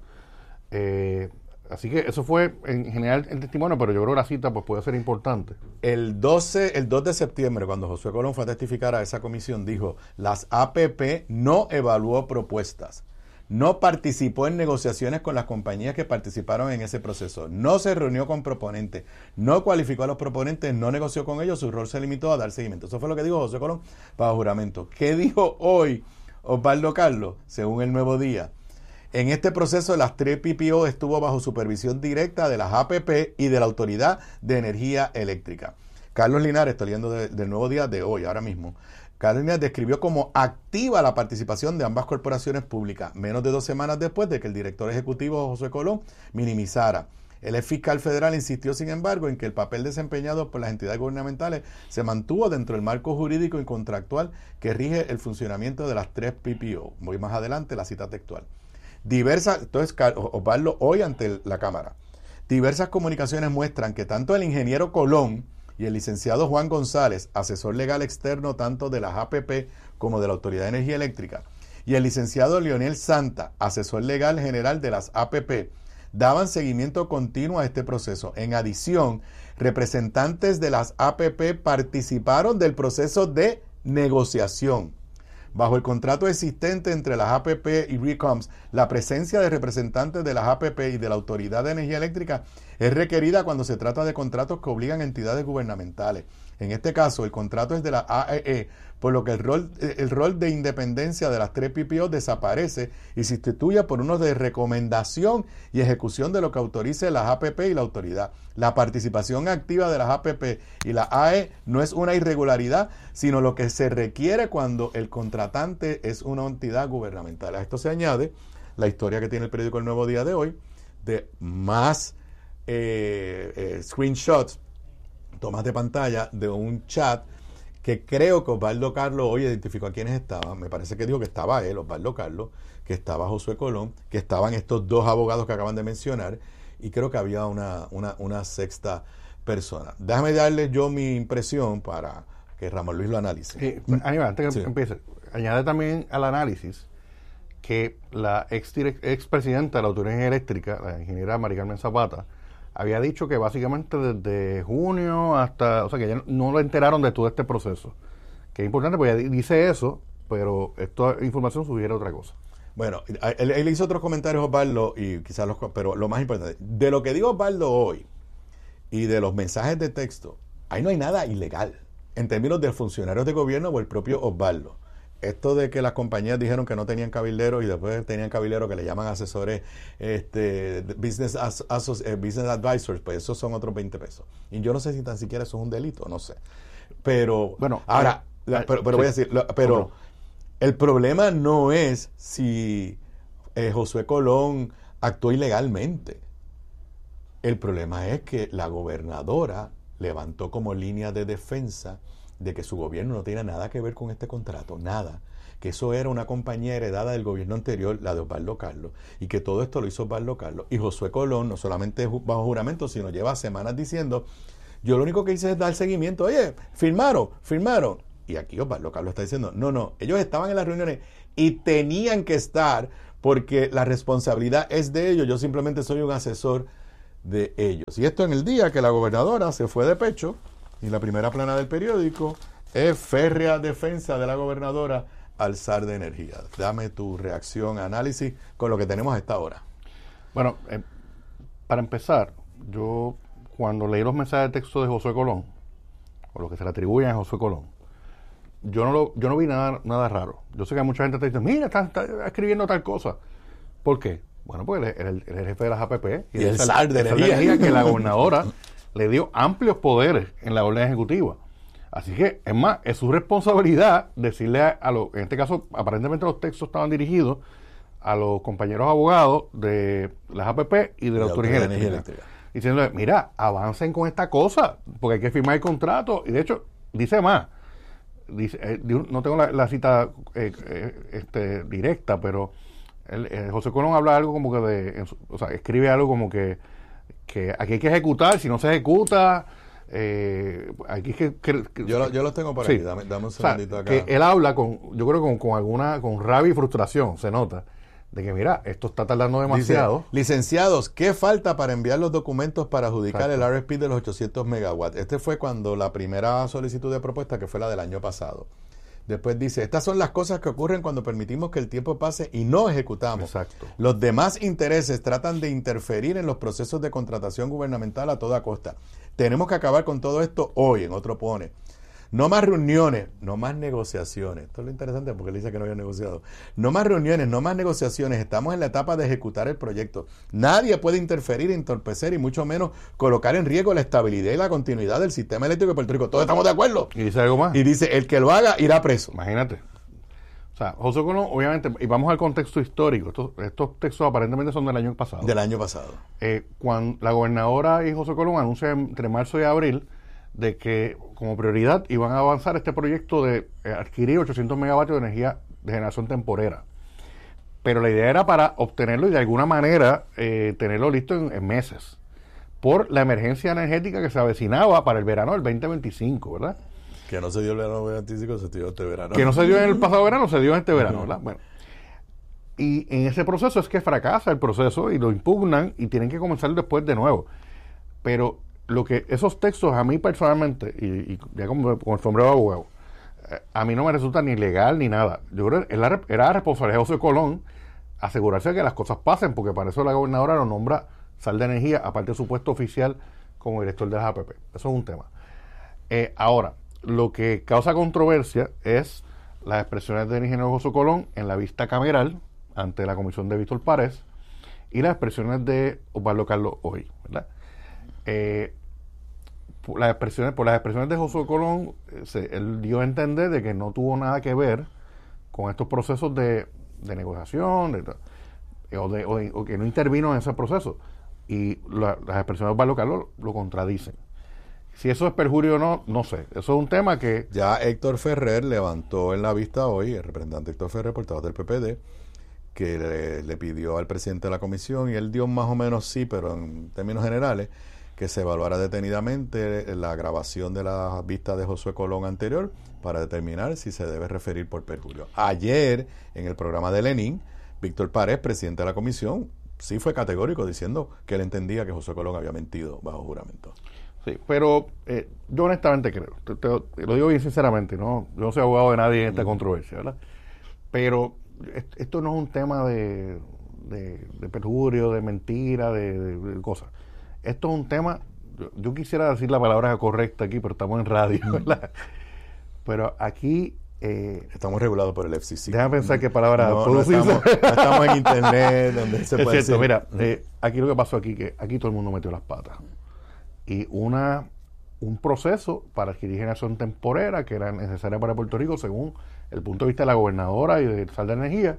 Eh, así que eso fue en general el testimonio, pero yo creo que la cita pues puede ser importante. El doce, el dos de septiembre, cuando José Colón fue a testificar a esa comisión, dijo, las A P P no evaluó propuestas, no participó en negociaciones con las compañías que participaron en ese proceso, no se reunió con proponentes, no cualificó a los proponentes, no negoció con ellos, su rol se limitó a dar seguimiento. Eso fue lo que dijo José Colón bajo juramento. ¿Qué dijo hoy Osvaldo Carlos? Según El Nuevo Día, en este proceso las tres P P O estuvo bajo supervisión directa de las A P P y de la Autoridad de Energía Eléctrica. Carlos Linares, estoy leyendo de, del Nuevo Día de hoy, ahora mismo. Carlos Linares describió como activa la participación de ambas corporaciones públicas, menos de dos semanas después de que el director ejecutivo José Colón minimizara. El ex fiscal federal insistió, sin embargo, en que el papel desempeñado por las entidades gubernamentales se mantuvo dentro del marco jurídico y contractual que rige el funcionamiento de las tres P P O. Voy más adelante, la cita textual. Diversas, entonces Osvaldo hoy ante la Cámara, diversas comunicaciones muestran que tanto el ingeniero Colón y el licenciado Juan González, asesor legal externo tanto de las A P P como de la Autoridad de Energía Eléctrica, y el licenciado Leonel Santa, asesor legal general de las A P P, daban seguimiento continuo a este proceso. En adición, representantes de las A P P participaron del proceso de negociación. Bajo el contrato existente entre las A P P y RECOMS, la presencia de representantes de las A P P y de la Autoridad de Energía Eléctrica es requerida cuando se trata de contratos que obligan a entidades gubernamentales. En este caso, el contrato es de la A E E, por lo que el rol, el rol de independencia de las tres P P O desaparece y se sustituye por uno de recomendación y ejecución de lo que autorice las A P P y la autoridad. La participación activa de las A P P y la A E E no es una irregularidad, sino lo que se requiere cuando el contratante es una entidad gubernamental. A esto se añade la historia que tiene el periódico El Nuevo Día de hoy, de más eh, eh, screenshots, tomas de pantalla de un chat que creo que Osvaldo Carlos hoy identificó a quienes estaban. Me parece que dijo que estaba él, Osvaldo Carlos, que estaba Josué Colón, que estaban estos dos abogados que acaban de mencionar, y creo que había una, una, una sexta persona. Déjame darle yo mi impresión para que Ramón Luis lo analice. Sí, Aníbal, antes que sí. empiece, añade también al análisis que la ex, ex presidenta de la Autoridad Eléctrica, la ingeniera Mari Carmen Zapata, había dicho que básicamente desde junio hasta, o sea, que ya no lo enteraron de todo este proceso. Que es importante, porque ella dice eso, pero esta información sugiere otra cosa. Bueno, él, él hizo otros comentarios, Osvaldo, y quizás los, pero lo más importante, de lo que digo Osvaldo hoy y de los mensajes de texto, ahí no hay nada ilegal en términos de funcionarios de gobierno o el propio Osvaldo. Esto de que las compañías dijeron que no tenían cabilderos y después tenían cabilderos que le llaman asesores, este, business, as, asos, eh, business advisors, pues esos son otros veinte pesos. Y yo no sé si tan siquiera eso es un delito, no sé. Pero, bueno, ahora, eh, la, pero, pero sí, voy a decir, la, pero no. El problema no es si eh, Josué Colón actuó ilegalmente. El problema es que la gobernadora levantó como línea de defensa de que su gobierno no tiene nada que ver con este contrato, nada, que eso era una compañía heredada del gobierno anterior, la de Osvaldo Carlos, y que todo esto lo hizo Osvaldo Carlos. Y Josué Colón no solamente bajo juramento, sino lleva semanas diciendo, yo lo único que hice es dar seguimiento, oye, firmaron, firmaron. Y aquí Osvaldo Carlos está diciendo, no, no, ellos estaban en las reuniones y tenían que estar porque la responsabilidad es de ellos, yo simplemente soy un asesor de ellos. Y esto en el día que la gobernadora se fue de pecho, y la primera plana del periódico es férrea defensa de la gobernadora al S A R de Energía. Dame tu reacción, análisis con lo que tenemos a esta hora. Bueno, eh, para empezar, yo cuando leí los mensajes de texto de Josué Colón, o lo que se le atribuyen a Josué Colón, yo no lo, yo no vi nada, nada raro. Yo sé que mucha gente te dice, mira, está, está escribiendo tal cosa. ¿Por qué? Bueno, pues él, él, él es el jefe de las A P P. Y, y el S A R de Energía. Que la gobernadora le dio amplios poderes en la orden ejecutiva. Así que, es más, es su responsabilidad decirle a, a los, en este caso, aparentemente los textos estaban dirigidos a los compañeros abogados de las A P P y de la Autoridad de Energía Eléctrica. Diciéndole, mira, avancen con esta cosa, porque hay que firmar el contrato. Y de hecho, dice más, dice, eh, no tengo la, la cita eh, eh, este, directa, pero el, eh, José Colón habla algo como que de, en su, o sea, escribe algo como que, que aquí hay que ejecutar, si no se ejecuta, eh, aquí es que, que, que yo, lo, yo los tengo por sí. aquí, dame, dame un segundito, o sea, acá. Que él habla con, yo creo con, con alguna, con rabia y frustración, se nota, de que mira, esto está tardando demasiado. Dice, licenciados, ¿qué falta para enviar los documentos para adjudicar Exacto. el R F P de los ochocientos megawatts? Este fue cuando la primera solicitud de propuesta, que fue la del año pasado. Después dice, estas son las cosas que ocurren cuando permitimos que el tiempo pase y no ejecutamos. Exacto. Los demás intereses tratan de interferir en los procesos de contratación gubernamental a toda costa. Tenemos que acabar con todo esto hoy, en otro pone. No más reuniones, no más negociaciones. Esto es lo interesante porque él dice que no había negociado. No más reuniones, no más negociaciones. Estamos en la etapa de ejecutar el proyecto. Nadie puede interferir, entorpecer y mucho menos colocar en riesgo la estabilidad y la continuidad del sistema eléctrico de Puerto Rico. Todos estamos de acuerdo. Y dice algo más. Y dice, el que lo haga irá preso. Imagínate. O sea, José Colón, obviamente, y vamos al contexto histórico. Estos, estos textos aparentemente son del año pasado. Del año pasado. Eh, cuando la gobernadora y José Colón anuncian entre marzo y abril de que como prioridad iban a avanzar este proyecto de eh, adquirir ochocientos megavatios de energía de generación temporera. Pero la idea era para obtenerlo y de alguna manera eh, tenerlo listo en, en meses, por la emergencia energética que se avecinaba para el verano del veinte veinticinco, ¿verdad? Que no se dio el verano veinticinco, se dio este verano. Que no se dio en el pasado verano, se dio en este verano, ¿verdad? Bueno. Y en ese proceso es que fracasa el proceso y lo impugnan y tienen que comenzar después de nuevo. Pero lo que esos textos a mí personalmente, y, y ya como con el sombrero de abogado, eh, a mí no me resulta ni legal ni nada. Yo creo que era, era responsabilidad de José Colón asegurarse de que las cosas pasen, porque para eso la gobernadora lo nombra S A R de Energía, aparte de su puesto oficial como director de las A P P. Eso es un tema. Eh, ahora, lo que causa controversia es las expresiones del ingeniero José Colón en la vista cameral ante la comisión de Víctor Párez y las expresiones de Osvaldo Carlos hoy, ¿verdad? Eh, por las expresiones, por las expresiones de José Colón, eh, se, él dio a entender de que no tuvo nada que ver con estos procesos de, de negociación de, o, de, o, de, o que no intervino en ese proceso, y la, las expresiones de Osvaldo Carlos lo contradicen. Si eso es perjurio o no, no sé. Eso es un tema que... Ya Héctor Ferrer levantó en la vista hoy, el representante Héctor Ferrer, portavoz del P P D, que le, le pidió al presidente de la comisión, y él dio más o menos sí, pero en términos generales, que se evaluara detenidamente la grabación de la vista de Josué Colón anterior para determinar si se debe referir por perjurio. Ayer, en el programa de Lenin, Víctor Párez, presidente de la comisión, sí fue categórico diciendo que él entendía que Josué Colón había mentido bajo juramento. Sí, pero eh, yo honestamente creo, te, te, te lo digo bien sinceramente, ¿no? Yo no soy abogado de nadie en esta mm. controversia, ¿verdad? Pero esto no es un tema de, de, de perjurio, de mentira, de, de, de cosas. Esto es un tema, yo, yo quisiera decir la palabra correcta aquí, pero estamos en radio, ¿verdad? Pero aquí... Eh, estamos regulados por el F C C. Déjame pensar qué palabra... No, no, estamos, no estamos en internet, donde se es puede cierto, decir. Mira, eh, aquí lo que pasó aquí, que aquí todo el mundo metió las patas. Y una un proceso para adquirir generación temporera que era necesaria para Puerto Rico, según el punto de vista de la gobernadora y del S A R de Energía,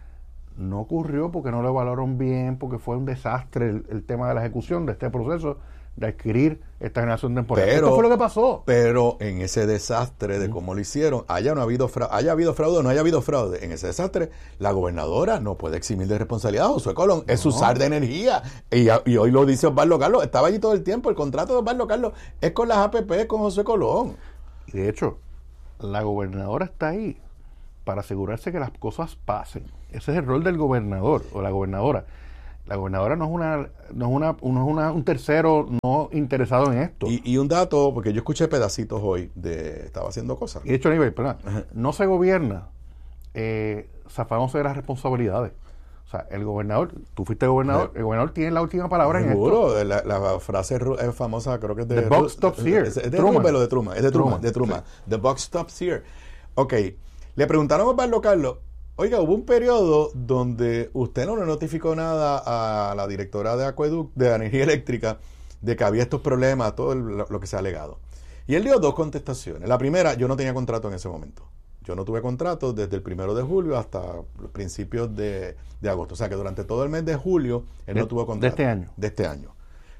no ocurrió porque no lo evaluaron bien, porque fue un desastre el, el tema de la ejecución de este proceso de adquirir esta generación temporal. Pero, esto fue lo que pasó. Pero en ese desastre de cómo lo hicieron, haya no habido fraude, haya habido fraude o no haya habido fraude, en ese desastre, la gobernadora no puede eximir de responsabilidad a Josué Colón. No. Es su S A R de Energía. Y, y hoy lo dice Osvaldo Carlos. Estaba allí todo el tiempo. El contrato de Osvaldo Carlos es con las A P P, con Josué Colón. Y de hecho, la gobernadora está ahí para asegurarse que las cosas pasen. Ese es el rol del gobernador o la gobernadora. La gobernadora no es una no es una, no es una un tercero no interesado en esto. Y, y un dato, porque yo escuché pedacitos hoy de estaba haciendo cosas. Y de hecho, a nivel, perdón, no se gobierna eh, zafadándose de las responsabilidades. O sea, el gobernador, tú fuiste gobernador, el gobernador tiene la última palabra Seguro, en esto. La, la frase es famosa, creo que es de... The buck stops here. Es, es de Truman. Truman, de Truman, es de Truman, Truman, de Truman. sí. The buck stops here. Ok, le preguntaron a Osvaldo Carlos, oiga, hubo un periodo donde usted no le notificó nada a la directora de Acueducto, de Energía Eléctrica, de que había estos problemas, todo el, lo, lo que se ha alegado. Y él dio dos contestaciones. La primera, yo no tenía contrato en ese momento. Yo no tuve contrato desde el primero de julio hasta los principios de, de agosto. O sea que durante todo el mes de julio él de, no tuvo contrato. De este año. De este año.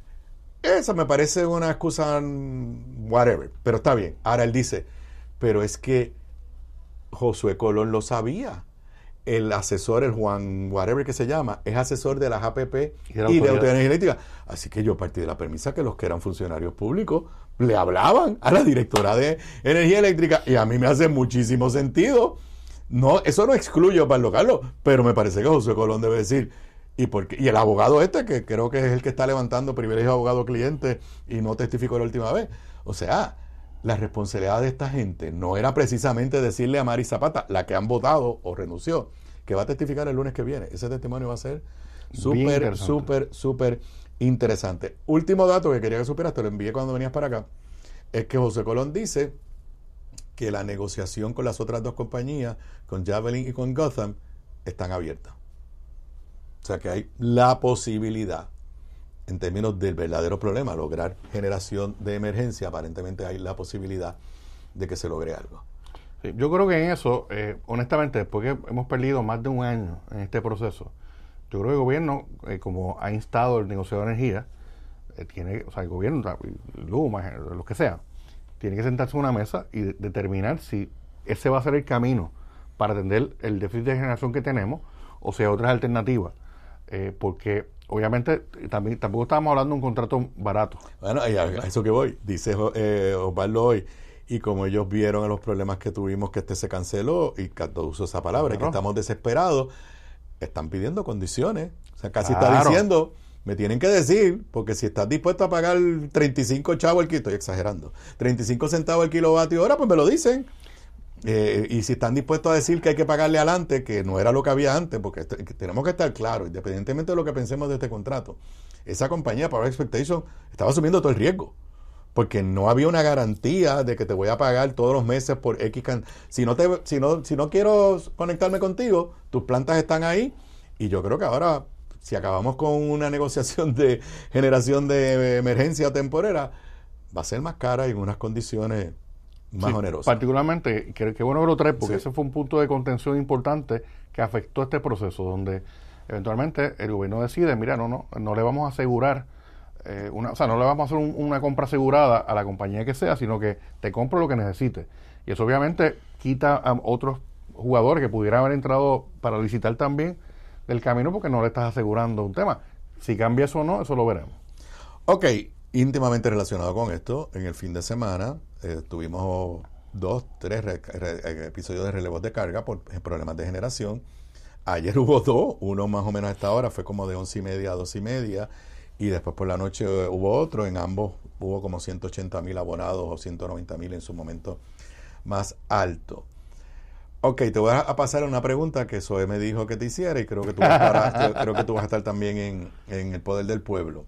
Esa me parece una excusa whatever, pero está bien. Ahora él dice, pero es que Josué Colón lo sabía. El asesor, el Juan whatever que se llama, es asesor de las A P P y de, y de Autoridad Energética. Así que yo partí de la premisa que los que eran funcionarios públicos le hablaban a la directora de Energía Eléctrica, y a mí me hace muchísimo sentido. No, eso no excluye a Pablo Carlos, pero me parece que José Colón debe decir, y porque y el abogado este, que creo que es el que está levantando privilegio abogado-cliente y no testificó la última vez. O sea, la responsabilidad de esta gente no era precisamente decirle a Mari Zapata, la que han votado o renunció, que va a testificar el lunes que viene. Ese testimonio va a ser súper, súper, súper interesante. Último dato que quería que supieras, te lo envié cuando venías para acá, es que José Colón dice que la negociación con las otras dos compañías, con Javelin y con Gotham, están abiertas. O sea que hay la posibilidad, en términos del verdadero problema, lograr generación de emergencia, aparentemente hay la posibilidad de que se logre algo. Sí, yo creo que en eso, eh, honestamente, después que hemos perdido más de un año en este proceso, yo creo que el gobierno, eh, como ha instado el negociador de energía, eh, tiene, o sea, el gobierno, Luma, lo que sea, tiene que sentarse en una mesa y de, determinar si ese va a ser el camino para atender el déficit de generación que tenemos, o sea, otras alternativas. Eh, porque obviamente también tampoco estábamos hablando de un contrato barato. Bueno, y a, a eso que voy, dice eh, Osvaldo hoy, y como ellos vieron los problemas que tuvimos, que este se canceló, y cuando uso esa palabra, claro, que estamos desesperados, están pidiendo condiciones. O sea, casi claro, está diciendo, me tienen que decir, porque si estás dispuesto a pagar treinta y cinco chavos el kilo, estoy exagerando, treinta y cinco centavos el kilovatio hora, pues me lo dicen. Eh, y si están dispuestos a decir que hay que pagarle adelante, que no era lo que había antes, porque t- tenemos que estar claros, independientemente de lo que pensemos de este contrato, esa compañía, Power Expectation, estaba asumiendo todo el riesgo, porque no había una garantía de que te voy a pagar todos los meses por X can- si no te si no si no quiero conectarme contigo, tus plantas están ahí, y yo creo que ahora, si acabamos con una negociación de generación de emergencia temporera, va a ser más cara y en unas condiciones más sí, onerosa. Particularmente, que, que bueno que lo traes, porque sí, ese fue un punto de contención importante que afectó este proceso, donde eventualmente el gobierno decide, mira, no, no, no le vamos a asegurar, eh, una, o sea, no le vamos a hacer un, una compra asegurada a la compañía que sea, sino que te compro lo que necesites. Y eso obviamente quita a otros jugadores que pudieran haber entrado para licitar también del camino, porque no le estás asegurando un tema. Si cambia eso o no, eso lo veremos. Ok, íntimamente relacionado con esto, en el fin de semana eh, tuvimos dos, tres re, re, episodios de relevos de carga por problemas de generación. Ayer hubo dos, uno más o menos a esta hora, fue como de once y media a dos y media, y después por la noche eh, hubo otro. En ambos hubo como ciento ochenta mil abonados o ciento noventa mil en su momento más alto. Ok, te voy a pasar una pregunta que Zoe me dijo que te hiciera, y creo que tú vas a estar, creo que tú vas a estar también en, en el poder del pueblo.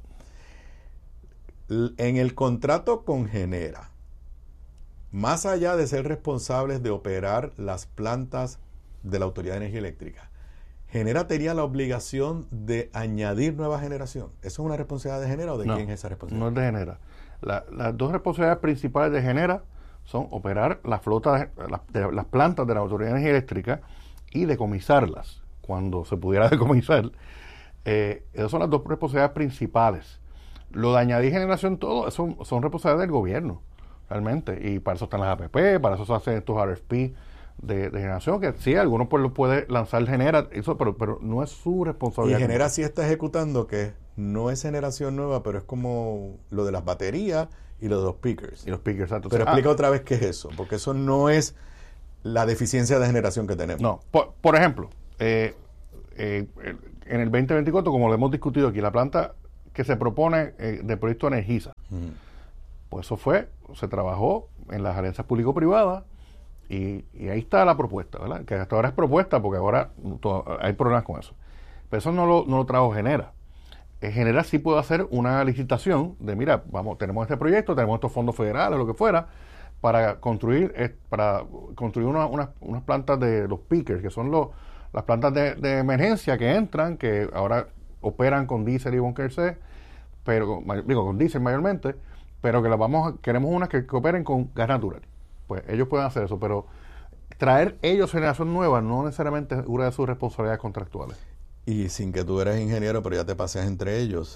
En el contrato con Genera, más allá de ser responsables de operar las plantas de la Autoridad de Energía Eléctrica, Genera tenía la obligación de añadir nueva generación. ¿Eso es una responsabilidad de Genera o de no, quién es esa responsabilidad? No es de Genera. La, las dos responsabilidades principales de Genera son operar la flota de, la, de las plantas de la Autoridad de Energía Eléctrica y decomisarlas, cuando se pudiera decomisar. Eh, esas son las dos responsabilidades principales. Lo de añadir generación, todo, eso son responsabilidades del gobierno, realmente. Y para eso están las A P P, para eso se hacen estos R F P de, de generación, que sí, algunos pues lo puede lanzar Genera, eso, pero, pero no es su responsabilidad. Y Genera sí está ejecutando, que no es generación nueva, pero es como lo de las baterías y lo de los pickers. Y los pickers, exacto. Pero o sea, explica ah, otra vez qué es eso, porque eso no es la deficiencia de generación que tenemos. No, por, por ejemplo, eh, eh, en el veinte veinticuatro, como lo hemos discutido aquí, la planta que se propone eh, del proyecto Energisa, uh-huh. pues eso fue, se trabajó en las alianzas público-privadas y, y ahí está la propuesta, ¿verdad? Que hasta ahora es propuesta porque ahora todo, hay problemas con eso. Pero eso no lo, no lo trajo Genera. Eh, Genera sí puede hacer una licitación de, mira, vamos, tenemos este proyecto, tenemos estos fondos federales, lo que fuera, para construir eh, para construir una, una, unas plantas de los peakers, que son los, las plantas de, de emergencia que entran, que ahora operan con diésel y bunker C, pero digo con diésel mayormente, pero que las vamos a, queremos unas que, que operen con gas natural. Pues ellos pueden hacer eso, pero traer ellos generación nueva no necesariamente es una de sus responsabilidades contractuales. Y sin que tú eres ingeniero, pero ya te paseas entre ellos,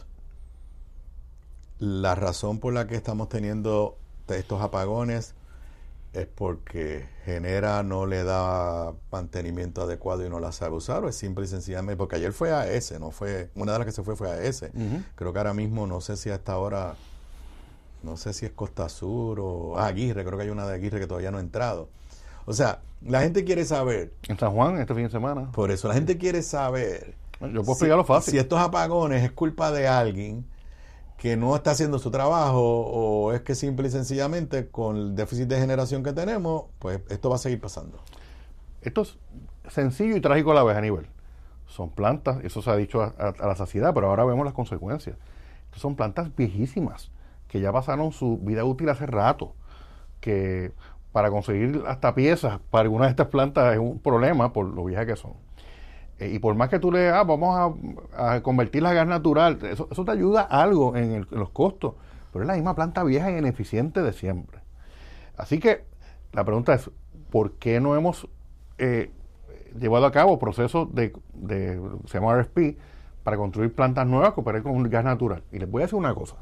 la razón por la que estamos teniendo estos apagones es porque Genera no le da mantenimiento adecuado y no la sabe usar, o es simple y sencillamente porque ayer fue A E S, no fue, una de las que se fue fue A E S. Uh-huh. Creo que ahora mismo no sé si hasta ahora, no sé si es Costa Sur o ah, Aguirre, creo que hay una de Aguirre que todavía no ha entrado. O sea, la gente quiere saber. En San Juan este fin de semana. Por eso la gente quiere saber. Yo puedo explicarlo fácil. Si estos apagones es culpa de alguien que no está haciendo su trabajo, o es que simple y sencillamente con el déficit de generación que tenemos, pues esto va a seguir pasando. Esto es sencillo y trágico a la vez, Aníbal. Son plantas, eso se ha dicho a, a, a la saciedad, pero ahora vemos las consecuencias. Estas son plantas viejísimas, que ya pasaron su vida útil hace rato, que para conseguir hasta piezas para alguna de estas plantas es un problema por lo viejas que son. Eh, y por más que tú le ah, vamos a, a convertirla a gas natural, eso, eso te ayuda algo en, el, en los costos, pero es la misma planta vieja e ineficiente de siempre. Así que la pregunta es, ¿por qué no hemos eh, llevado a cabo procesos de, de, se llama R F P, para construir plantas nuevas que operen con gas natural? Y les voy a decir una cosa.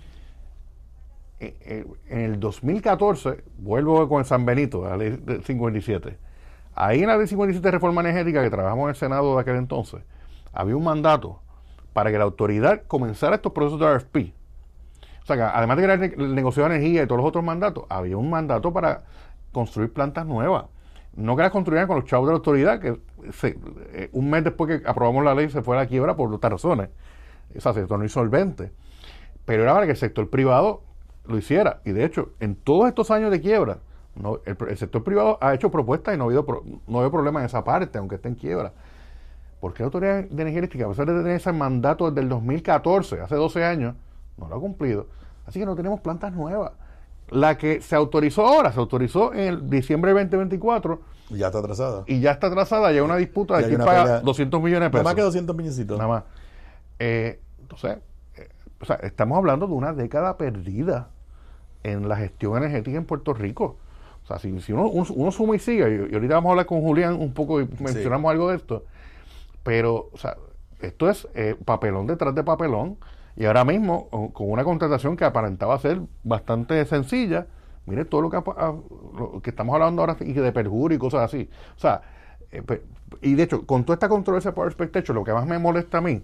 Eh, eh, en el dos mil catorce, vuelvo con el San Benito, la ley cincuenta y siete, ahí en la ley cincuenta y siete de reforma energética que trabajamos en el Senado de aquel entonces, había un mandato para que la autoridad comenzara estos procesos de R F P. O sea, que además de que era el negocio de energía y todos los otros mandatos, había un mandato para construir plantas nuevas. No que las construyeran con los chavos de la autoridad, que se, eh, un mes después que aprobamos la ley se fue a la quiebra por otras razones. O sea, se tornó insolvente. Pero era para que el sector privado lo hiciera. Y de hecho, en todos estos años de quiebra, no, el, el sector privado ha hecho propuestas y no ha habido, pro, no ha habido problema en esa parte, aunque esté en quiebra. ¿Por qué la Autoridad de Energía Eléctrica, a pesar de tener ese mandato desde el dos mil catorce, hace doce años, no lo ha cumplido? Así que no tenemos plantas nuevas. La que se autorizó ahora, se autorizó en el diciembre de veinte veinticuatro. Y ya está atrasada. Y ya está atrasada, ya hay una disputa de quién paga pelea, doscientos millones de pesos. Nada más que doscientos milloncitos. Nada más. Eh, entonces, eh, o sea, estamos hablando de una década perdida en la gestión energética en Puerto Rico. O sea, si, si uno, uno, uno suma y sigue, y, y ahorita vamos a hablar con Julián un poco y mencionamos sí. algo de esto, pero, o sea, esto es eh, papelón detrás de papelón, y ahora mismo, con una contratación que aparentaba ser bastante sencilla, mire todo lo que, a, lo que estamos hablando ahora y de perjurio y cosas así. O sea, eh, y de hecho, con toda esta controversia por respecto, lo que más me molesta a mí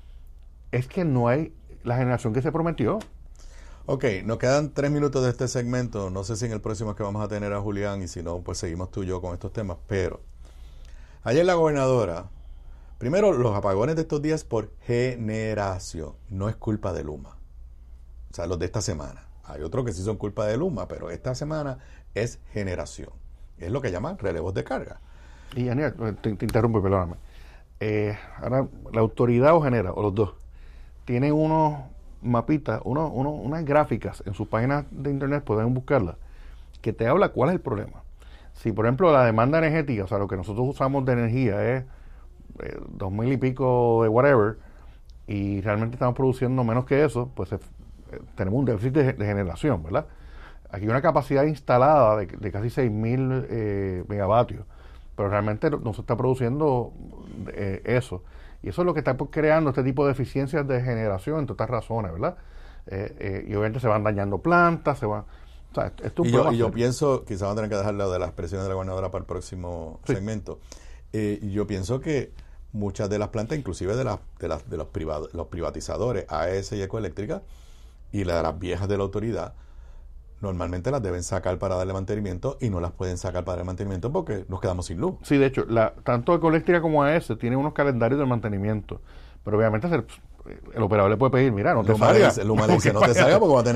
es que no hay la generación que se prometió. Ok, nos quedan tres minutos de este segmento. No sé si en el próximo es que vamos a tener a Julián, y si no, pues seguimos tú y yo con estos temas. Pero ayer la gobernadora, primero, los apagones de estos días por generación, no es culpa de Luma. O sea, los de esta semana. Hay otros que sí son culpa de Luma, pero esta semana es generación. Es lo que llaman relevos de carga. Y Daniel, te, te interrumpo, perdóname. Eh, ahora, la autoridad o Genera, o los dos, tienen unos mapitas, uno, uno, unas gráficas en sus páginas de internet, pueden buscarlas, que te habla cuál es el problema. Si, por ejemplo, la demanda energética, o sea, lo que nosotros usamos de energía es eh, dos mil y pico de whatever, y realmente estamos produciendo menos que eso, pues eh, tenemos un déficit de, de generación, ¿verdad? Aquí hay una capacidad instalada de, de casi seis mil eh, megavatios, pero realmente no se está produciendo eh, eso. Y eso es lo que está creando este tipo de deficiencias de generación, entre otras razones, ¿verdad? Eh, eh, y obviamente se van dañando plantas, se van... O sea, esto y, yo, y yo pienso, quizás vamos a tener que dejar lo de las expresiones de la gobernadora para el próximo sí. segmento. Eh, yo pienso que muchas de las plantas, inclusive de, la, de, las, de los, privados, los privatizadores, A E S y Ecoeléctrica, y la de las viejas de la autoridad, normalmente las deben sacar para darle mantenimiento y no las pueden sacar para darle mantenimiento porque nos quedamos sin luz. Sí, de hecho, la, tanto Ecoeléctrica como A E S tienen unos calendarios de mantenimiento, pero obviamente se, el operador le puede pedir, mira, no te Luma salgas. le dice, Luma le dice, no te salgas porque va a tener